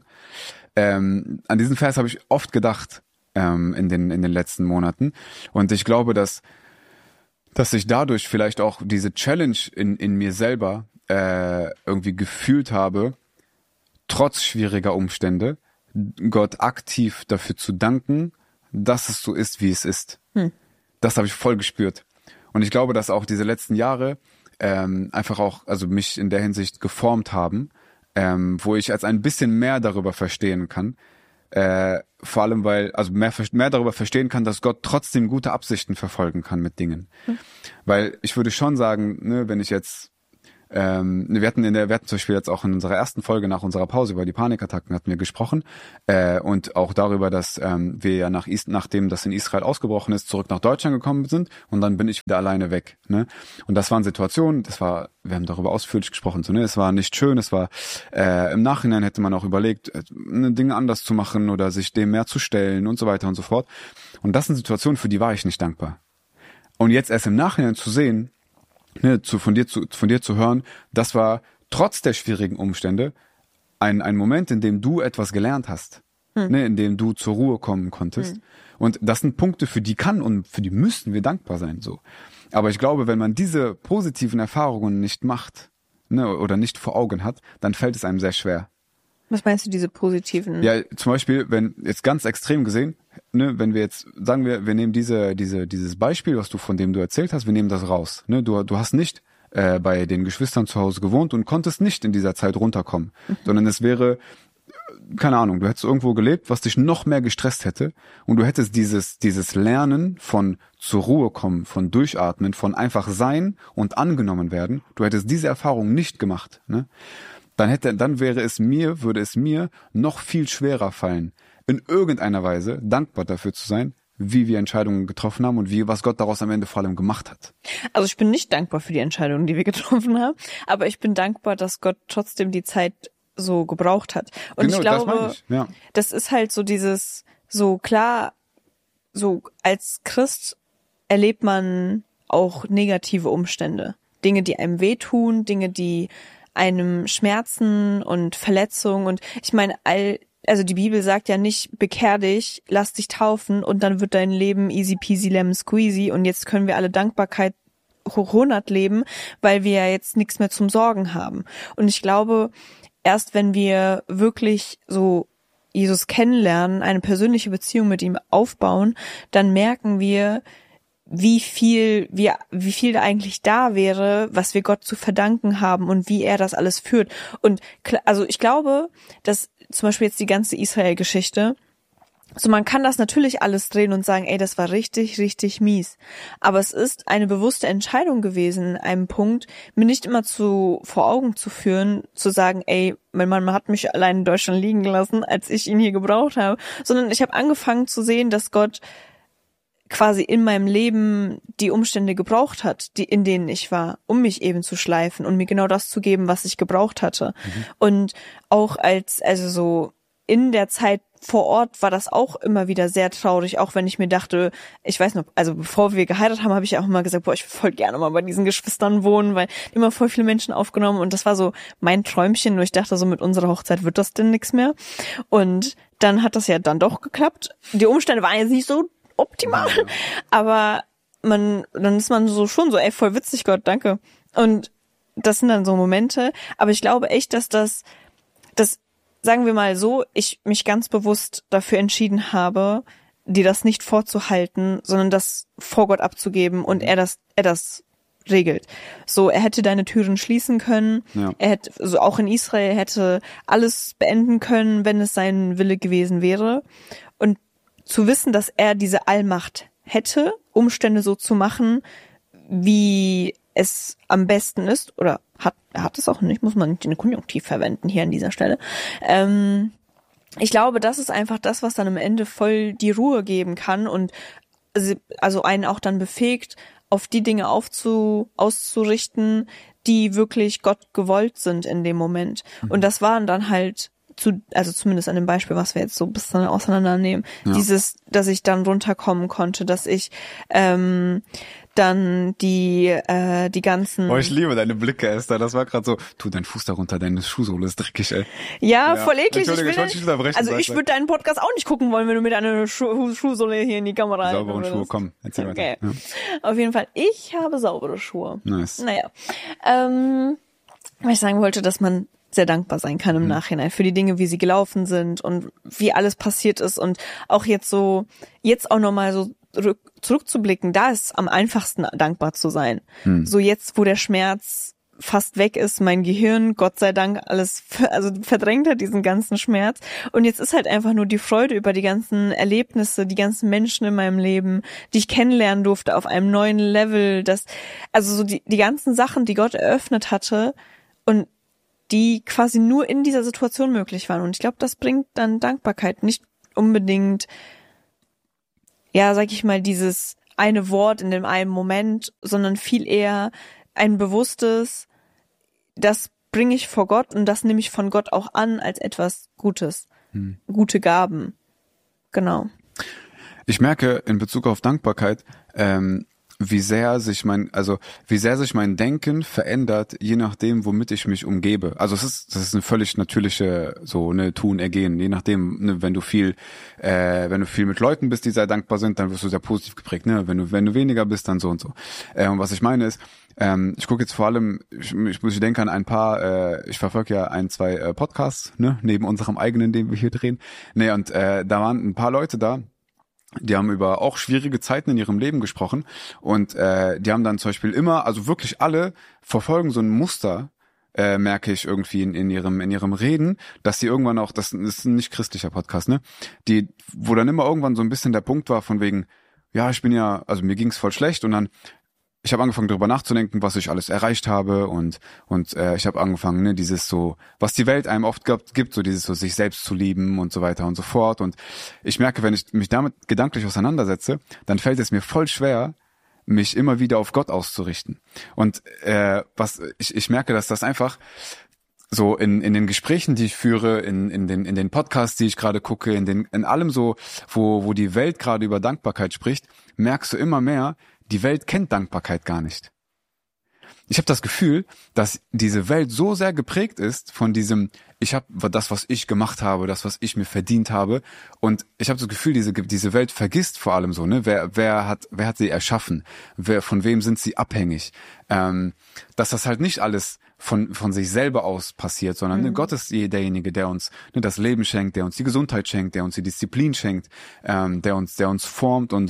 Ähm, an diesen Vers habe ich oft gedacht, ähm, in den, in den letzten Monaten. Und ich glaube, dass dass ich dadurch vielleicht auch diese Challenge in in mir selber äh, irgendwie gefühlt habe, trotz schwieriger Umstände, Gott aktiv dafür zu danken, dass es so ist, wie es ist. Hm. Das habe ich voll gespürt. Und ich glaube, dass auch diese letzten Jahre ähm, einfach auch, also mich in der Hinsicht geformt haben, ähm, wo ich als ein bisschen mehr darüber verstehen kann, Äh, vor allem, weil, also mehr, mehr darüber verstehen kann, dass Gott trotzdem gute Absichten verfolgen kann mit Dingen. Mhm. Weil ich würde schon sagen, ne, wenn ich jetzt, ähm, wir hatten in der, wir hatten zum Beispiel jetzt auch in unserer ersten Folge nach unserer Pause über die Panikattacken hatten wir gesprochen, äh, und auch darüber, dass ähm, wir ja nach Is- nachdem das in Israel ausgebrochen ist, zurück nach Deutschland gekommen sind und dann bin ich wieder alleine weg, ne? Und das waren Situationen, das war, wir haben darüber ausführlich gesprochen, so, ne? Es war nicht schön, es war, äh, im Nachhinein hätte man auch überlegt, äh, Dinge anders zu machen oder sich dem mehr zu stellen und so weiter und so fort. Und das sind Situationen, für die war ich nicht dankbar. Und jetzt erst im Nachhinein zu sehen, ne, zu, von dir zu, von dir zu hören, das war trotz der schwierigen Umstände ein, ein Moment, in dem du etwas gelernt hast, hm. ne, in dem du zur Ruhe kommen konntest. Hm. Und das sind Punkte, für die kann und für die müssten wir dankbar sein, so. Aber ich glaube, wenn man diese positiven Erfahrungen nicht macht, ne, oder nicht vor Augen hat, dann fällt es einem sehr schwer. Was meinst du, diese positiven? Ja, zum Beispiel, wenn jetzt ganz extrem gesehen, ne, wenn wir jetzt sagen wir, wir nehmen diese, diese, dieses Beispiel, was du von dem du erzählt hast, wir nehmen das raus. Ne, du, du hast nicht äh, bei den Geschwistern zu Hause gewohnt und konntest nicht in dieser Zeit runterkommen, mhm. sondern es wäre, keine Ahnung, du hättest irgendwo gelebt, was dich noch mehr gestresst hätte und du hättest dieses, dieses Lernen von zur Ruhe kommen, von Durchatmen, von einfach sein und angenommen werden, du hättest diese Erfahrung nicht gemacht, ne? Dann hätte, dann wäre es mir, würde es mir noch viel schwerer fallen, in irgendeiner Weise dankbar dafür zu sein, wie wir Entscheidungen getroffen haben und wie, was Gott daraus am Ende vor allem gemacht hat. Also ich bin nicht dankbar für die Entscheidungen, die wir getroffen haben, aber ich bin dankbar, dass Gott trotzdem die Zeit so gebraucht hat. Und genau, ich glaube, das meine ich. Ja. Das ist halt so dieses, so klar, so als Christ erlebt man auch negative Umstände. Dinge, die einem wehtun, Dinge, die einem Schmerzen und Verletzungen und ich meine, all, also die Bibel sagt ja nicht, bekehr dich, lass dich taufen und dann wird dein Leben easy peasy lemon squeezy und jetzt können wir alle Dankbarkeit hoch hundert leben, weil wir ja jetzt nichts mehr zum Sorgen haben. Und ich glaube, erst wenn wir wirklich so Jesus kennenlernen, eine persönliche Beziehung mit ihm aufbauen, dann merken wir, wie viel wir, wie viel da eigentlich da wäre, was wir Gott zu verdanken haben und wie er das alles führt. Und also ich glaube, dass zum Beispiel jetzt die ganze Israel-Geschichte, so man kann das natürlich alles drehen und sagen, ey, das war richtig, richtig mies. Aber es ist eine bewusste Entscheidung gewesen, einem Punkt, mir nicht immer zu vor Augen zu führen, zu sagen, ey, mein Mann hat mich allein in Deutschland liegen gelassen, als ich ihn hier gebraucht habe, sondern ich habe angefangen zu sehen, dass Gott quasi in meinem Leben die Umstände gebraucht hat, die in denen ich war, um mich eben zu schleifen und mir genau das zu geben, was ich gebraucht hatte. Mhm. Und auch als, also so in der Zeit vor Ort war das auch immer wieder sehr traurig, auch wenn ich mir dachte, ich weiß noch, also bevor wir geheiratet haben, habe ich auch immer gesagt, boah, ich würde voll gerne mal bei diesen Geschwistern wohnen, weil die immer voll viele Menschen aufgenommen und das war so mein Träumchen, nur ich dachte so, mit unserer Hochzeit wird das denn nichts mehr. Und dann hat das ja dann doch geklappt. Die Umstände waren jetzt nicht so optimal, ja. Aber man, dann ist man so schon so, ey, voll witzig, Gott, danke. Und das sind dann so Momente, aber ich glaube echt, dass das, das, sagen wir mal so, ich mich ganz bewusst dafür entschieden habe, dir das nicht vorzuhalten, sondern das vor Gott abzugeben und er das, er das regelt. So, er hätte deine Türen schließen können, ja. Er hätte, so auch in Israel hätte alles beenden können, wenn es sein Wille gewesen wäre. Und zu wissen, dass er diese Allmacht hätte, Umstände so zu machen, wie es am besten ist, oder hat er hat es auch nicht, muss man nicht in Konjunktiv verwenden hier an dieser Stelle. Ähm, ich glaube, das ist einfach das, was dann am Ende voll die Ruhe geben kann und also einen auch dann befähigt, auf die Dinge aufzu auszurichten, die wirklich Gott gewollt sind in dem Moment. Mhm. Und das waren dann halt zu, also zumindest an dem Beispiel, was wir jetzt so ein bisschen auseinandernehmen, ja. Dieses, dass ich dann runterkommen konnte, dass ich ähm, dann die äh, die ganzen... Oh, ich liebe deine Blicke, Esther. Das war gerade so, tu deinen Fuß da runter, deine Schuhsohle ist dreckig, ey. Ja, ja. Voll eklig. Ich, will, ich, ich unterbrechen, also ich würde deinen Podcast auch nicht gucken wollen, wenn du mit einer Schu- Schuhsohle hier in die Kamera halten würdest. Saubere Schuhe, komm, erzähl okay. weiter. Ja. Auf jeden Fall, ich habe saubere Schuhe. Nice. Naja, ähm, weil ich sagen wollte, dass man sehr dankbar sein kann im mhm. Nachhinein für die Dinge, wie sie gelaufen sind und wie alles passiert ist und auch jetzt so, jetzt auch nochmal so rück, zurückzublicken, da ist am einfachsten dankbar zu sein. Mhm. So jetzt, wo der Schmerz fast weg ist, mein Gehirn, Gott sei Dank, alles also verdrängt hat, diesen ganzen Schmerz. Und jetzt ist halt einfach nur die Freude über die ganzen Erlebnisse, die ganzen Menschen in meinem Leben, die ich kennenlernen durfte auf einem neuen Level, das, also so die, die ganzen Sachen, die Gott eröffnet hatte und die quasi nur in dieser Situation möglich waren. Und ich glaube, das bringt dann Dankbarkeit. Nicht unbedingt, ja, sag ich mal, dieses eine Wort in dem einen Moment, sondern viel eher ein bewusstes, das bringe ich vor Gott und das nehme ich von Gott auch an als etwas Gutes. Hm. Gute Gaben. Genau. Ich merke in Bezug auf Dankbarkeit, ähm, wie sehr sich mein, also wie sehr sich mein Denken verändert, je nachdem, womit ich mich umgebe. Also es ist, das ist eine völlig natürliche so eine Tun, Ergehen. Je nachdem, ne, wenn du viel, äh, wenn du viel mit Leuten bist, die sehr dankbar sind, dann wirst du sehr positiv geprägt. Ne, wenn du wenn du weniger bist, dann so und so. Äh, und was ich meine ist, ähm, ich gucke jetzt vor allem, ich, ich muss ich denke an ein paar, äh, ich verfolge ja ein, zwei äh, Podcasts, ne, neben unserem eigenen, den wir hier drehen. Ne, und äh, da waren ein paar Leute da. Die haben über auch schwierige Zeiten in ihrem Leben gesprochen und äh, die haben dann zum Beispiel immer, also wirklich alle verfolgen so ein Muster, äh, merke ich irgendwie in, in ihrem in ihrem Reden, dass sie irgendwann auch, das ist ein nicht christlicher Podcast, ne, die, wo dann immer irgendwann so ein bisschen der Punkt war von wegen, ja, ich bin ja, also mir ging's voll schlecht und dann ich habe angefangen darüber nachzudenken, was ich alles erreicht habe und und äh, ich habe angefangen, ne, dieses so, was die Welt einem oft gibt, gibt, so dieses so sich selbst zu lieben und so weiter und so fort. Und ich merke, wenn ich mich damit gedanklich auseinandersetze, dann fällt es mir voll schwer, mich immer wieder auf Gott auszurichten. Und äh, was ich ich merke, dass das einfach so in in den Gesprächen, die ich führe, in in den in den Podcasts, die ich gerade gucke, in den in allem so, wo wo die Welt gerade über Dankbarkeit spricht, merkst du immer mehr, die Welt kennt Dankbarkeit gar nicht. Ich habe das Gefühl, dass diese Welt so sehr geprägt ist von diesem, ich habe das, was ich gemacht habe, das, was ich mir verdient habe, und ich habe das Gefühl, diese diese Welt vergisst vor allem so, ne, wer wer hat wer hat sie erschaffen, wer von wem sind sie abhängig, ähm, dass das halt nicht alles von von sich selber aus passiert, sondern mhm. ne, Gott ist derjenige, der uns ne, das Leben schenkt, der uns die Gesundheit schenkt, der uns die Disziplin schenkt, ähm, der uns der uns formt und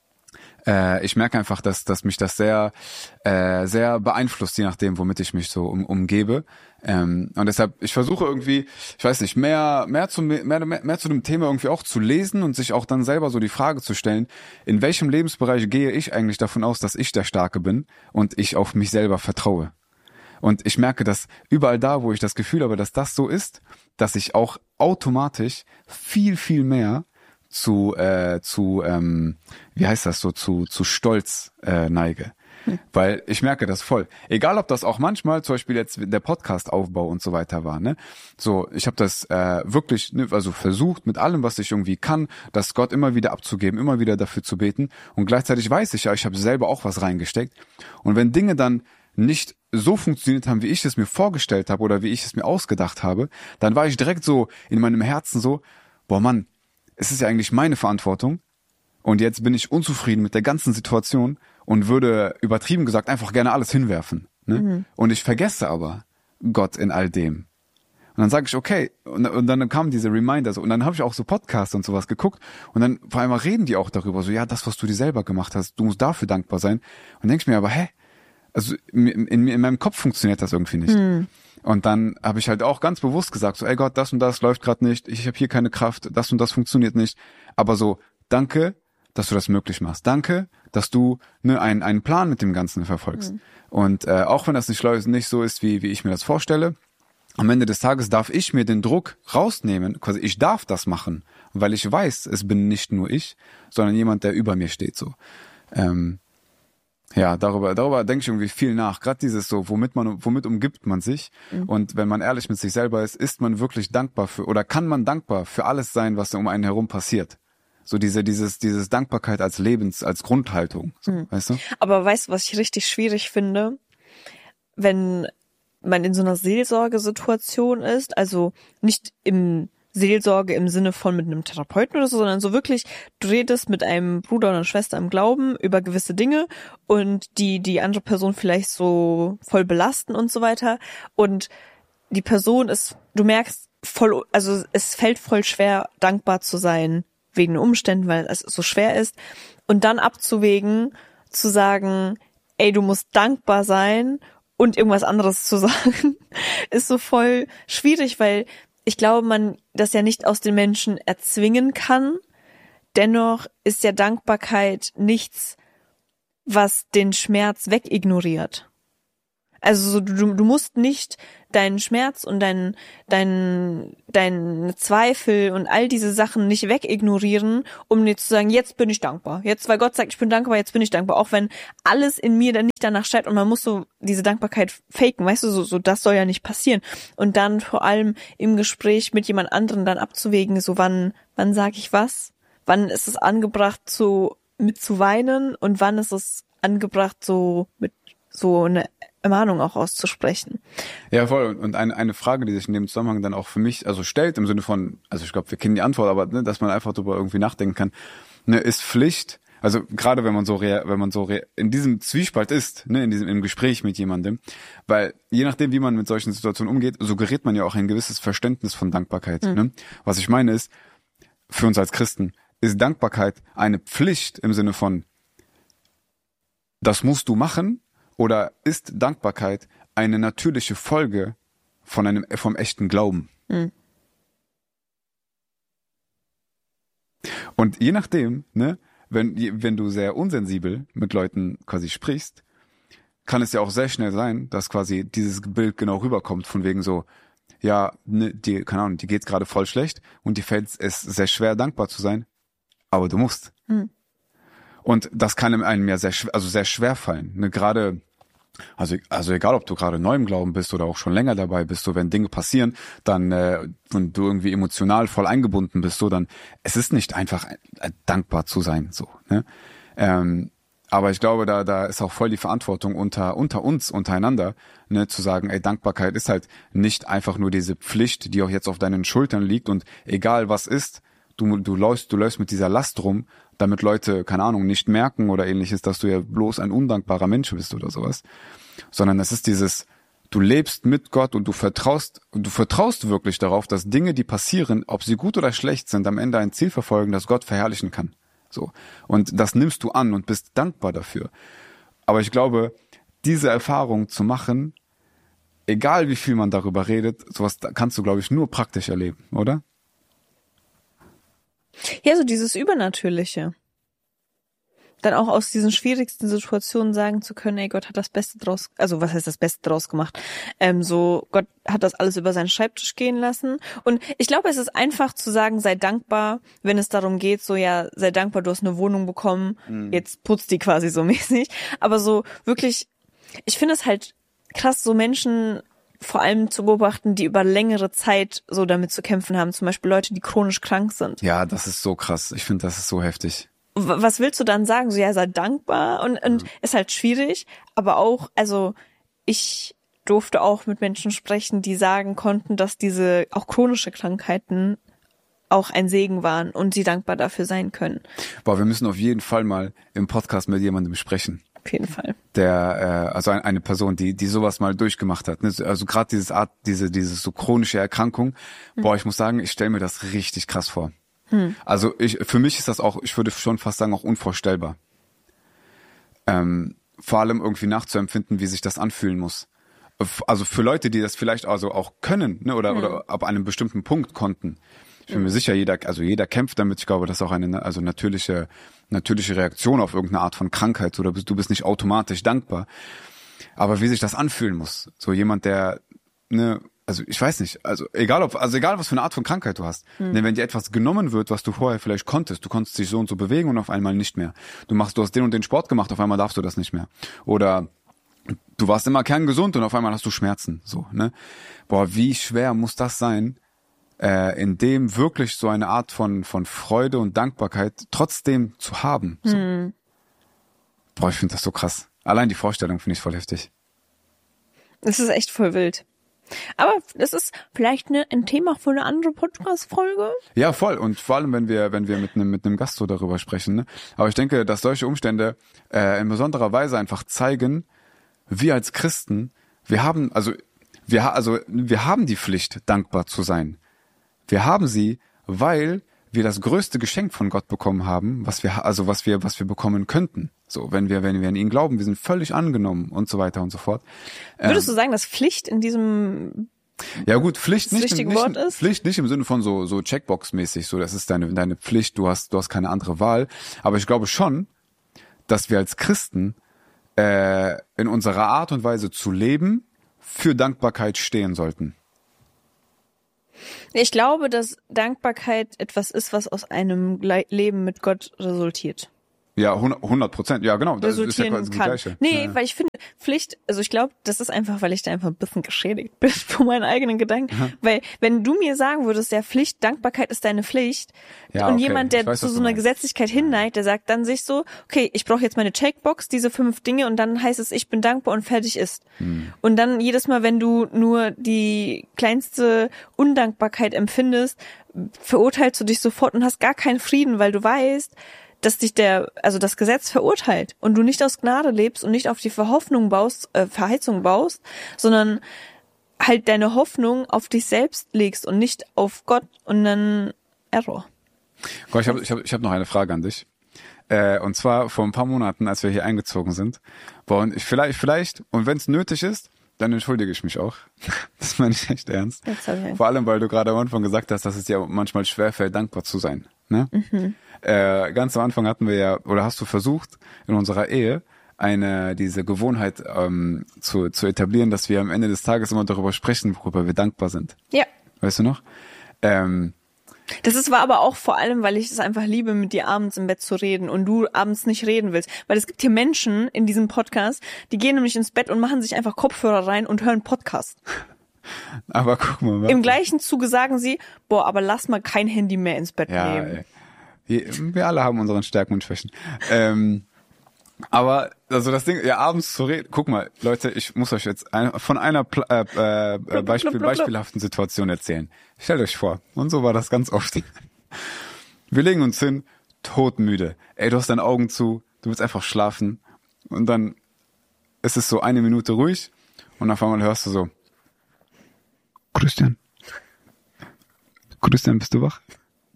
Äh, ich merke einfach, dass dass mich das sehr äh, sehr beeinflusst, je nachdem, womit ich mich so um, umgebe. Ähm, und deshalb, ich versuche irgendwie, ich weiß nicht, mehr mehr zu mehr, mehr mehr zu dem Thema irgendwie auch zu lesen und sich auch dann selber so die Frage zu stellen, in welchem Lebensbereich gehe ich eigentlich davon aus, dass ich der Starke bin und ich auf mich selber vertraue. Und ich merke, dass überall da, wo ich das Gefühl habe, dass das so ist, dass ich auch automatisch viel, viel mehr zu äh, zu ähm, wie heißt das so zu zu Stolz äh, neige, hm. weil ich merke das voll. Egal, ob das auch manchmal zum Beispiel jetzt der Podcast-Aufbau und so weiter war, ne? So, ich habe das äh, wirklich, ne, also versucht mit allem, was ich irgendwie kann, das Gott immer wieder abzugeben, immer wieder dafür zu beten und gleichzeitig weiß ich ja, ich habe selber auch was reingesteckt und wenn Dinge dann nicht so funktioniert haben, wie ich es mir vorgestellt habe oder wie ich es mir ausgedacht habe, dann war ich direkt so in meinem Herzen so, boah Mann, es ist ja eigentlich meine Verantwortung und jetzt bin ich unzufrieden mit der ganzen Situation und würde, übertrieben gesagt, einfach gerne alles hinwerfen. Ne? Mhm. Und ich vergesse aber Gott in all dem. Und dann sage ich, okay, und, und dann kamen diese Reminder so und dann habe ich auch so Podcasts und sowas geguckt und dann vor allem reden die auch darüber, so ja, das, was du dir selber gemacht hast, du musst dafür dankbar sein. Und denke ich mir aber, hä? Also in, in, in meinem Kopf funktioniert das irgendwie nicht. Mhm. Und dann habe ich halt auch ganz bewusst gesagt, so ey Gott, das und das läuft gerade nicht, ich habe hier keine Kraft, das und das funktioniert nicht. Aber so, danke, dass du das möglich machst. Danke, dass du ne, einen, einen Plan mit dem Ganzen verfolgst. Mhm. Und äh, auch wenn das nicht, nicht so ist, wie, wie ich mir das vorstelle, am Ende des Tages darf ich mir den Druck rausnehmen, quasi ich darf das machen, weil ich weiß, es bin nicht nur ich, sondern jemand, der über mir steht. So. Ähm, Ja, darüber, darüber denke ich irgendwie viel nach. Gerade dieses so, womit man, womit umgibt man sich? Mhm. Und wenn man ehrlich mit sich selber ist, ist man wirklich dankbar für, oder kann man dankbar für alles sein, was um einen herum passiert? So diese, dieses, dieses Dankbarkeit als Lebens, als Grundhaltung, so, mhm. weißt du? Aber weißt du, was ich richtig schwierig finde? Wenn man in so einer Seelsorgesituation ist, also nicht im Seelsorge im Sinne von mit einem Therapeuten oder so, sondern so wirklich, du redest mit einem Bruder oder einer Schwester im Glauben über gewisse Dinge und die die andere Person vielleicht so voll belasten und so weiter und die Person ist, du merkst voll, also es fällt voll schwer, dankbar zu sein wegen den Umständen, weil es so schwer ist und dann abzuwägen, zu sagen, ey, du musst dankbar sein und irgendwas anderes zu sagen, ist so voll schwierig, weil ich glaube, man das ja nicht aus den Menschen erzwingen kann. Dennoch ist ja Dankbarkeit nichts, was den Schmerz wegignoriert. Also du, du musst nicht deinen Schmerz und deinen dein, dein Zweifel und all diese Sachen nicht wegignorieren, um dir zu sagen, jetzt bin ich dankbar. Jetzt, weil Gott sagt, ich bin dankbar, jetzt bin ich dankbar. Auch wenn alles in mir dann nicht danach schreit und man muss so diese Dankbarkeit faken, weißt du, so, so das soll ja nicht passieren. Und dann vor allem im Gespräch mit jemand anderem dann abzuwägen, so wann, wann sage ich was? Wann ist es angebracht, zu, mit zu weinen und wann ist es angebracht, so mit so eine Ermahnung auch auszusprechen. Ja, voll. Und eine, eine Frage, die sich in dem Zusammenhang dann auch für mich also stellt, im Sinne von, also ich glaube, wir kennen die Antwort, aber ne, dass man einfach darüber irgendwie nachdenken kann, ne, ist Pflicht, also gerade wenn man so rea- wenn man so rea- in diesem Zwiespalt ist, ne, in diesem im Gespräch mit jemandem, weil je nachdem, wie man mit solchen Situationen umgeht, so gerät man ja auch ein gewisses Verständnis von Dankbarkeit. Mhm. Ne? Was ich meine ist, für uns als Christen ist Dankbarkeit eine Pflicht im Sinne von, das musst du machen, oder ist Dankbarkeit eine natürliche Folge von einem vom echten Glauben? Mhm. Und je nachdem, ne, wenn wenn du sehr unsensibel mit Leuten quasi sprichst, kann es ja auch sehr schnell sein, dass quasi dieses Bild genau rüberkommt von wegen so, ja, ne, die, keine Ahnung, die geht's gerade voll schlecht und die fällt es sehr schwer, dankbar zu sein, aber du musst. Mhm. Und das kann einem ja sehr schwer, also sehr schwer fallen, ne, gerade Also, also egal, ob du gerade neu im Glauben bist oder auch schon länger dabei bist, so wenn Dinge passieren, dann äh, und du irgendwie emotional voll eingebunden bist, so dann es ist nicht einfach äh, dankbar zu sein, so. Ne? Ähm, aber ich glaube, da da ist auch voll die Verantwortung unter unter uns untereinander, ne, zu sagen, ey, Dankbarkeit ist halt nicht einfach nur diese Pflicht, die auch jetzt auf deinen Schultern liegt und egal was ist, du du läufst du läufst mit dieser Last rum, damit Leute, keine Ahnung, nicht merken oder ähnliches, dass du ja bloß ein undankbarer Mensch bist oder sowas. Sondern es ist dieses, du lebst mit Gott und du vertraust, und du vertraust wirklich darauf, dass Dinge, die passieren, ob sie gut oder schlecht sind, am Ende ein Ziel verfolgen, das Gott verherrlichen kann. So. Und das nimmst du an und bist dankbar dafür. Aber ich glaube, diese Erfahrung zu machen, egal wie viel man darüber redet, sowas kannst du, glaube ich, nur praktisch erleben, oder? Ja, so dieses Übernatürliche. Dann auch aus diesen schwierigsten Situationen sagen zu können, ey, Gott hat das Beste draus, also was heißt das Beste draus gemacht? Ähm, so, Gott hat das alles über seinen Schreibtisch gehen lassen. Und ich glaube, es ist einfach zu sagen, sei dankbar, wenn es darum geht, so, ja, sei dankbar, du hast eine Wohnung bekommen, mhm. jetzt putzt die quasi so mäßig. Aber so wirklich, ich finde es halt krass, so Menschen vor allem zu beobachten, die über längere Zeit so damit zu kämpfen haben. Zum Beispiel Leute, die chronisch krank sind. Ja, das ist so krass. Ich finde, das ist so heftig. Was willst du dann sagen? So, ja, sei dankbar und, und mhm. ist halt schwierig. Aber auch, also ich durfte auch mit Menschen sprechen, die sagen konnten, dass diese auch chronische Krankheiten auch ein Segen waren und sie dankbar dafür sein können. Boah, wir müssen auf jeden Fall mal im Podcast mit jemandem sprechen. Auf jeden Fall. Der, äh, also eine Person, die, die sowas mal durchgemacht hat. Also gerade dieses Art, diese, diese so chronische Erkrankung. Hm. Boah, ich muss sagen, ich stelle mir das richtig krass vor. Hm. Also ich, für mich ist das auch, ich würde schon fast sagen, auch unvorstellbar. Ähm, vor allem irgendwie nachzuempfinden, wie sich das anfühlen muss. Also für Leute, die das vielleicht also auch können, ne, oder, hm. oder ab einem bestimmten Punkt konnten. Ich bin mir sicher, jeder, also jeder kämpft damit. Ich glaube, das ist auch eine, also natürliche, natürliche Reaktion auf irgendeine Art von Krankheit. Oder du bist nicht automatisch dankbar. Aber wie sich das anfühlen muss. So jemand, der, ne, also ich weiß nicht, also egal ob, also egal was für eine Art von Krankheit du hast. Hm. Denn wenn dir etwas genommen wird, was du vorher vielleicht konntest, du konntest dich so und so bewegen und auf einmal nicht mehr. Du machst, du hast den und den Sport gemacht, auf einmal darfst du das nicht mehr. Oder du warst immer kerngesund und auf einmal hast du Schmerzen. So, ne? Boah, wie schwer muss das sein? Äh, in dem wirklich so eine Art von von Freude und Dankbarkeit trotzdem zu haben. So. Hm. Boah, ich finde das so krass. Allein die Vorstellung finde ich voll heftig. Das ist echt voll wild. Aber das ist vielleicht eine, ein Thema für eine andere Podcast-Folge. Ja, voll. Und vor allem, wenn wir wenn wir mit einem mit einem Gast so darüber sprechen. Ne? Aber ich denke, dass solche Umstände äh, in besonderer Weise einfach zeigen, wir als Christen, wir haben also wir also wir haben die Pflicht, dankbar zu sein. Wir haben sie, weil wir das größte Geschenk von Gott bekommen haben, was wir, also was wir, was wir bekommen könnten. So, wenn wir, wenn wir an ihn glauben, wir sind völlig angenommen und so weiter und so fort. Würdest ähm, du sagen, dass Pflicht in diesem ja gut, Pflicht nicht, richtige nicht, Wort ist? Pflicht nicht im Sinne von so, so Checkbox-mäßig, so, das ist deine, deine Pflicht, du hast, du hast keine andere Wahl. Aber ich glaube schon, dass wir als Christen, äh, in unserer Art und Weise zu leben, für Dankbarkeit stehen sollten. Ich glaube, dass Dankbarkeit etwas ist, was aus einem Le- Leben mit Gott resultiert. Ja, hundert Prozent. Ja, genau. Das ist ja quasi das kann. Gleiche. Nee, ja. weil ich finde, Pflicht, also ich glaube, das ist einfach, weil ich da einfach ein bisschen geschädigt bin von meinen eigenen Gedanken. Mhm. Weil wenn du mir sagen würdest, ja, Pflicht, Dankbarkeit ist deine Pflicht, ja, und okay. jemand, der weiß, zu so einer Gesetzlichkeit hinneigt, der sagt dann sich so, okay, ich brauche jetzt meine Checkbox, diese fünf Dinge, und dann heißt es, ich bin dankbar und fertig ist. Mhm. Und dann jedes Mal, wenn du nur die kleinste Undankbarkeit empfindest, verurteilst du dich sofort und hast gar keinen Frieden, weil du weißt, dass dich der, also das Gesetz verurteilt und du nicht aus Gnade lebst und nicht auf die Verhoffnung baust, äh, Verheißung baust, sondern halt deine Hoffnung auf dich selbst legst und nicht auf Gott, und dann Error. Gott, ich habe ich hab, ich hab noch eine Frage an dich. Äh, und zwar vor ein paar Monaten, als wir hier eingezogen sind, boah, und ich vielleicht, vielleicht, und wenn es nötig ist, dann entschuldige ich mich auch. Das meine ich echt ernst. Vor allem, weil du gerade am Anfang gesagt hast, dass es dir manchmal schwerfällt, dankbar zu sein. Ne? Mhm. Äh, ganz am Anfang hatten wir ja, oder hast du versucht, in unserer Ehe eine diese Gewohnheit ähm, zu, zu etablieren, dass wir am Ende des Tages immer darüber sprechen, worüber wir dankbar sind. Ja. Weißt du noch? Ähm, Das ist war aber auch vor allem, weil ich es einfach liebe, mit dir abends im Bett zu reden und du abends nicht reden willst. Weil es gibt hier Menschen in diesem Podcast, die gehen nämlich ins Bett und machen sich einfach Kopfhörer rein und hören Podcast. Aber guck mal. Warte. Im gleichen Zuge sagen sie, boah, aber lass mal kein Handy mehr ins Bett ja, nehmen. Ey. Wir alle haben unseren Stärken und Schwächen. Ähm, aber also das Ding, ja, abends zu reden, guck mal, Leute, ich muss euch jetzt ein, von einer Pla- äh, äh, Beispiel, beispielhaften Situation erzählen. Stellt euch vor, und so war das ganz oft. Wir legen uns hin, todmüde. Ey, du hast deine Augen zu, du willst einfach schlafen, und dann ist es so eine Minute ruhig, und auf einmal hörst du so: Christian, Christian, bist du wach?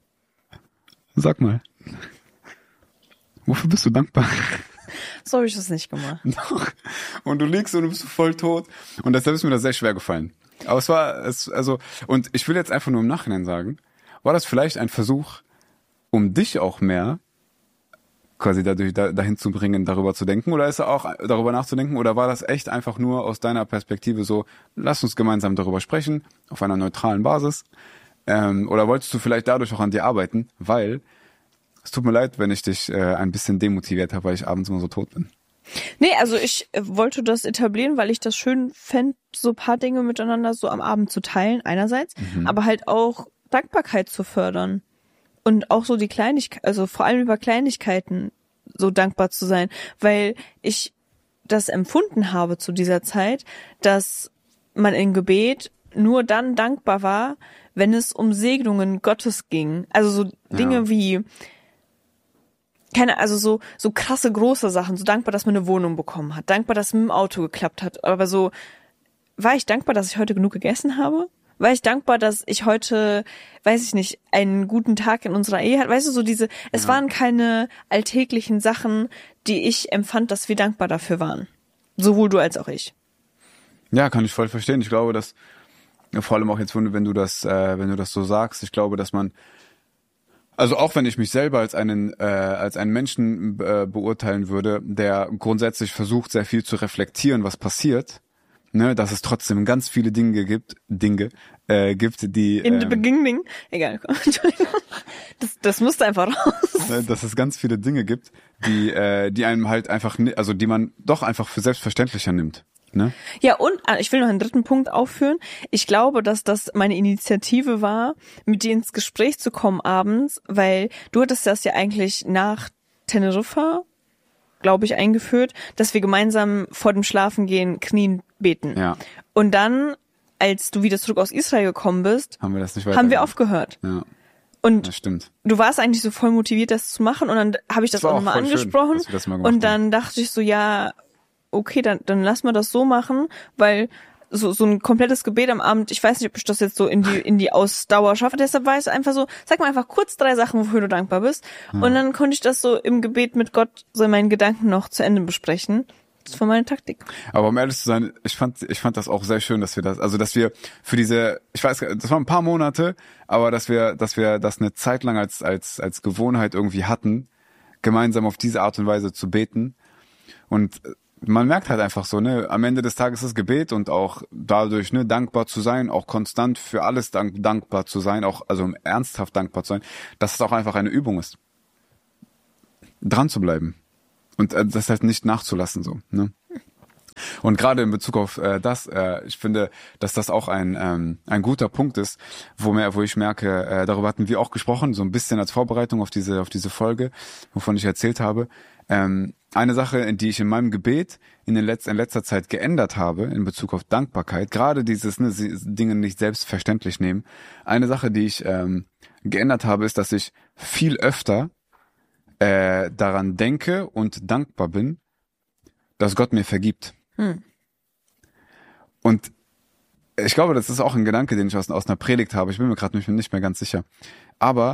Sag mal, wofür bist du dankbar? So habe ich das nicht gemacht. Doch. Und du liegst und du bist voll tot. Und deshalb ist mir das sehr schwer gefallen. Aber es war, es, also, und ich will jetzt einfach nur im Nachhinein sagen, war das vielleicht ein Versuch, um dich auch mehr quasi dadurch da, dahin zu bringen, darüber zu denken, oder ist er auch darüber nachzudenken, oder war das echt einfach nur aus deiner Perspektive so, lass uns gemeinsam darüber sprechen, auf einer neutralen Basis? Ähm, oder wolltest du vielleicht dadurch auch an dir arbeiten, weil es tut mir leid, wenn ich dich äh, ein bisschen demotiviert habe, weil ich abends immer so tot bin. Nee, also ich äh, wollte das etablieren, weil ich das schön fände, so ein paar Dinge miteinander so am Abend zu teilen, einerseits, mhm. aber halt auch Dankbarkeit zu fördern. Und auch so die Kleinigkeiten, also vor allem über Kleinigkeiten so dankbar zu sein, weil ich das empfunden habe zu dieser Zeit, dass man im Gebet nur dann dankbar war, wenn es um Segnungen Gottes ging. Also so Dinge ja. wie, keine, also so, so krasse große Sachen, so dankbar, dass man eine Wohnung bekommen hat, dankbar, dass es mit dem Auto geklappt hat, aber so, war ich dankbar, dass ich heute genug gegessen habe? War ich dankbar, dass ich heute, weiß ich nicht, einen guten Tag in unserer Ehe hatte? Weißt du, so diese, es ja. waren keine alltäglichen Sachen, die ich empfand, dass wir dankbar dafür waren. Sowohl du als auch ich. Ja, kann ich voll verstehen. Ich glaube, dass, vor allem auch jetzt, wenn du das, äh, wenn du das so sagst, ich glaube, dass man, also auch wenn ich mich selber als einen, äh, als einen Menschen äh, beurteilen würde, der grundsätzlich versucht, sehr viel zu reflektieren, was passiert, ne, dass es trotzdem ganz viele Dinge gibt, Dinge, äh, gibt, die in ähm, the beginning, egal, Entschuldigung, das, das musste einfach raus. Ne, dass es ganz viele Dinge gibt, die, äh, die einem halt einfach, also die man doch einfach für selbstverständlicher nimmt. Ne? Ja, und ich will noch einen dritten Punkt aufführen. Ich glaube, dass das meine Initiative war, mit dir ins Gespräch zu kommen abends, weil du hattest das ja eigentlich nach Teneriffa, glaube ich, eingeführt, dass wir gemeinsam vor dem Schlafengehen knien beten. Ja. Und dann, als du wieder zurück aus Israel gekommen bist, haben wir das nicht weiter haben wir aufgehört. Ja. Und das stimmt. Du warst eigentlich so voll motiviert, das zu machen, und dann habe ich das, das auch nochmal angesprochen schön, das mal und dann haben. dachte ich so, ja, okay, dann, dann lass mal das so machen, weil so, so ein komplettes Gebet am Abend, ich weiß nicht, ob ich das jetzt so in die, in die Ausdauer schaffe, deshalb war es einfach so, sag mal einfach kurz drei Sachen, wofür du dankbar bist, ja. Und dann konnte ich das so im Gebet mit Gott so in meinen Gedanken noch zu Ende besprechen. Das war meine Taktik. Aber um ehrlich zu sein, ich fand, ich fand das auch sehr schön, dass wir das, also dass wir für diese, ich weiß, das waren ein paar Monate, aber dass wir, dass wir das eine Zeit lang als, als, als Gewohnheit irgendwie hatten, gemeinsam auf diese Art und Weise zu beten. Und man merkt halt einfach so, ne, am Ende des Tages ist Gebet und auch dadurch, ne, dankbar zu sein, auch konstant für alles dank, dankbar zu sein, auch, also ernsthaft dankbar zu sein, dass es auch einfach eine Übung ist. dran zu bleiben und äh, das halt nicht nachzulassen so, ne? Und gerade in Bezug auf äh, das, äh, ich finde, dass das auch ein ähm, ein guter Punkt ist, wo mir, wo ich merke, äh, darüber hatten wir auch gesprochen, so ein bisschen als Vorbereitung auf diese auf diese Folge, wovon ich erzählt habe. Ähm, eine Sache, die ich in meinem Gebet in, den Letz-, in letzter Zeit geändert habe in Bezug auf Dankbarkeit, gerade dieses ne, Dinge nicht selbstverständlich nehmen. Eine Sache, die ich ähm, geändert habe, ist, dass ich viel öfter äh, daran denke und dankbar bin, dass Gott mir vergibt. Hm. Und ich glaube, das ist auch ein Gedanke, den ich aus, aus einer Predigt habe. Ich bin mir gerade nicht, nicht mehr ganz sicher. Aber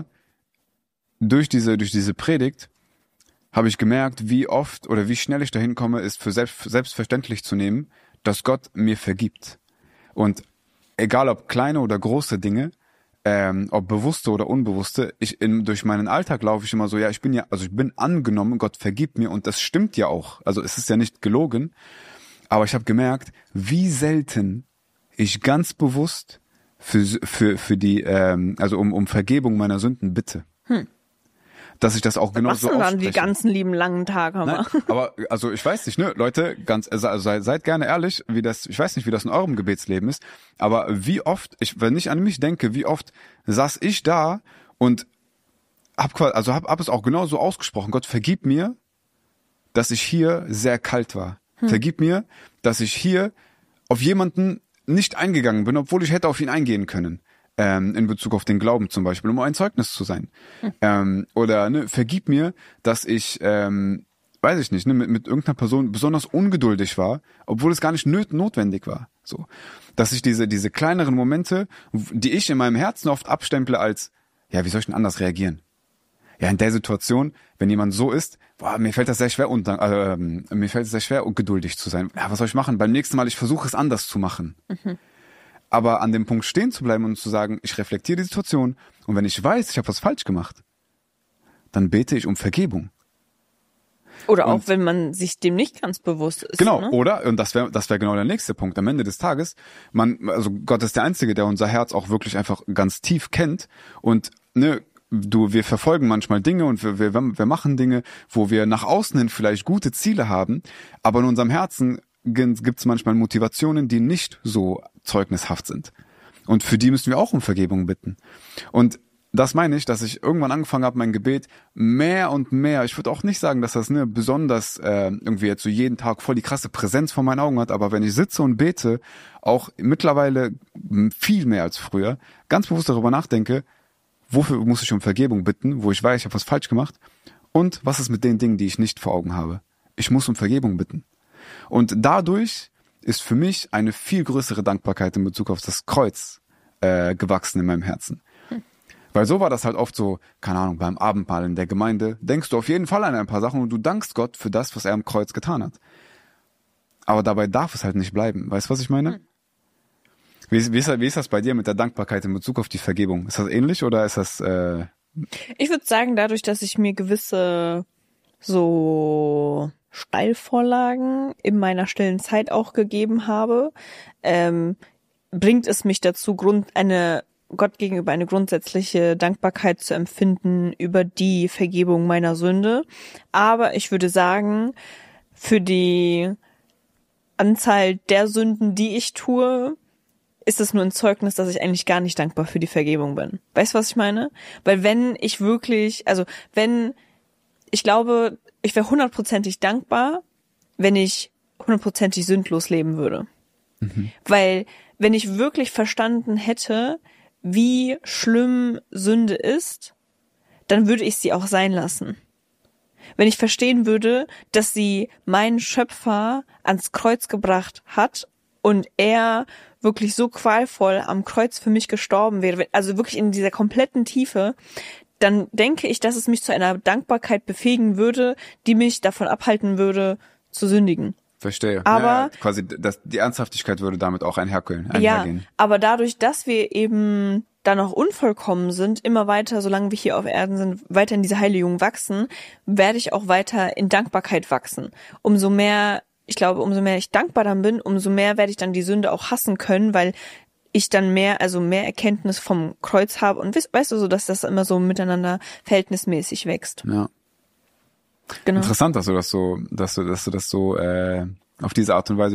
durch diese, durch diese Predigt habe ich gemerkt, wie oft oder wie schnell ich dahin komme, ist für selbst, selbstverständlich zu nehmen, dass Gott mir vergibt. Und egal ob kleine oder große Dinge, ähm, ob bewusste oder unbewusste, ich in, durch meinen Alltag laufe ich immer so, ja, ich bin ja, also ich bin angenommen, Gott vergibt mir und das stimmt ja auch. Also es ist ja nicht gelogen. Aber ich habe gemerkt, wie selten ich ganz bewusst für für für die ähm, also um um Vergebung meiner Sünden bitte, hm. dass ich das auch genau so ausspreche. Was denn dann die ganzen lieben langen Tage haben? Nein, aber also ich weiß nicht, ne, Leute, ganz also seid, seid gerne ehrlich, wie das, ich weiß nicht, wie das in eurem Gebetsleben ist, aber wie oft, ich wenn ich an mich denke, wie oft saß ich da und hab also hab, hab es auch genau so ausgesprochen. Gott vergib mir, dass ich hier sehr kalt war. Hm. Vergib mir, dass ich hier auf jemanden nicht eingegangen bin, obwohl ich hätte auf ihn eingehen können. Ähm, in Bezug auf den Glauben zum Beispiel, um ein Zeugnis zu sein. Hm. Ähm, oder ne, vergib mir, dass ich, ähm, weiß ich nicht, ne, mit, mit irgendeiner Person besonders ungeduldig war, obwohl es gar nicht nöt- notwendig war. So, dass ich diese diese kleineren Momente, die ich in meinem Herzen oft abstemple als, ja, wie soll ich denn anders reagieren? Ja, in der Situation, wenn jemand so ist, boah, mir fällt das sehr schwer, undank- äh, mir fällt es sehr schwer, ungeduldig zu sein. Ja, was soll ich machen? Beim nächsten Mal, ich versuche es anders zu machen. Mhm. Aber an dem Punkt stehen zu bleiben und zu sagen, ich reflektiere die Situation und wenn ich weiß, ich habe was falsch gemacht, dann bete ich um Vergebung. Oder und, auch, wenn man sich dem nicht ganz bewusst ist. Genau, ne? Oder, und das wäre das wäre genau der nächste Punkt, am Ende des Tages, man, also Gott ist der Einzige, der unser Herz auch wirklich einfach ganz tief kennt und ne, du, wir verfolgen manchmal Dinge und wir, wir, wir machen Dinge, wo wir nach außen hin vielleicht gute Ziele haben, aber in unserem Herzen gibt es manchmal Motivationen, die nicht so zeugnishaft sind. Und für die müssen wir auch um Vergebung bitten. Und das meine ich, dass ich irgendwann angefangen habe, mein Gebet mehr und mehr, ich würde auch nicht sagen, dass das ne, besonders äh, irgendwie jetzt so jeden Tag voll die krasse Präsenz vor meinen Augen hat, aber wenn ich sitze und bete, auch mittlerweile viel mehr als früher, ganz bewusst darüber nachdenke, wofür muss ich um Vergebung bitten, wo ich weiß, ich habe was falsch gemacht und was ist mit den Dingen, die ich nicht vor Augen habe. Ich muss um Vergebung bitten. Und dadurch ist für mich eine viel größere Dankbarkeit in Bezug auf das Kreuz äh, gewachsen in meinem Herzen. Hm. Weil so war das halt oft so, keine Ahnung, beim Abendmahl in der Gemeinde, denkst du auf jeden Fall an ein paar Sachen und du dankst Gott für das, was er am Kreuz getan hat. Aber dabei darf es halt nicht bleiben. Weißt du, was ich meine? Hm. Wie, wie, ist, wie ist das bei dir mit der Dankbarkeit in Bezug auf die Vergebung? Ist das ähnlich oder ist das... Äh ich würde sagen, dadurch, dass ich mir gewisse so Steilvorlagen in meiner stillen Zeit auch gegeben habe, ähm, bringt es mich dazu, Grund eine Gott gegenüber eine grundsätzliche Dankbarkeit zu empfinden über die Vergebung meiner Sünde. Aber ich würde sagen, für die Anzahl der Sünden, die ich tue, ist es nur ein Zeugnis, dass ich eigentlich gar nicht dankbar für die Vergebung bin. Weißt du, was ich meine? Weil wenn ich wirklich, also wenn, ich glaube, ich wäre hundertprozentig dankbar, wenn ich hundertprozentig sündlos leben würde. Mhm. Weil wenn ich wirklich verstanden hätte, wie schlimm Sünde ist, dann würde ich sie auch sein lassen. Wenn ich verstehen würde, dass sie meinen Schöpfer ans Kreuz gebracht hat und er wirklich so qualvoll am Kreuz für mich gestorben wäre, also wirklich in dieser kompletten Tiefe, dann denke ich, dass es mich zu einer Dankbarkeit befähigen würde, die mich davon abhalten würde, zu sündigen. Verstehe. Aber ja, ja, quasi das, die Ernsthaftigkeit würde damit auch einhergehen. Ja, aber dadurch, dass wir eben da noch unvollkommen sind, immer weiter, solange wir hier auf Erden sind, weiter in diese Heiligung wachsen, werde ich auch weiter in Dankbarkeit wachsen. Umso mehr, ich glaube, umso mehr ich dankbar dann bin, umso mehr werde ich dann die Sünde auch hassen können, weil ich dann mehr, also mehr Erkenntnis vom Kreuz habe und weißt, weißt du so, dass das immer so miteinander verhältnismäßig wächst. Ja. Genau. Interessant, dass du das so, dass du, dass du das so äh, auf diese Art und Weise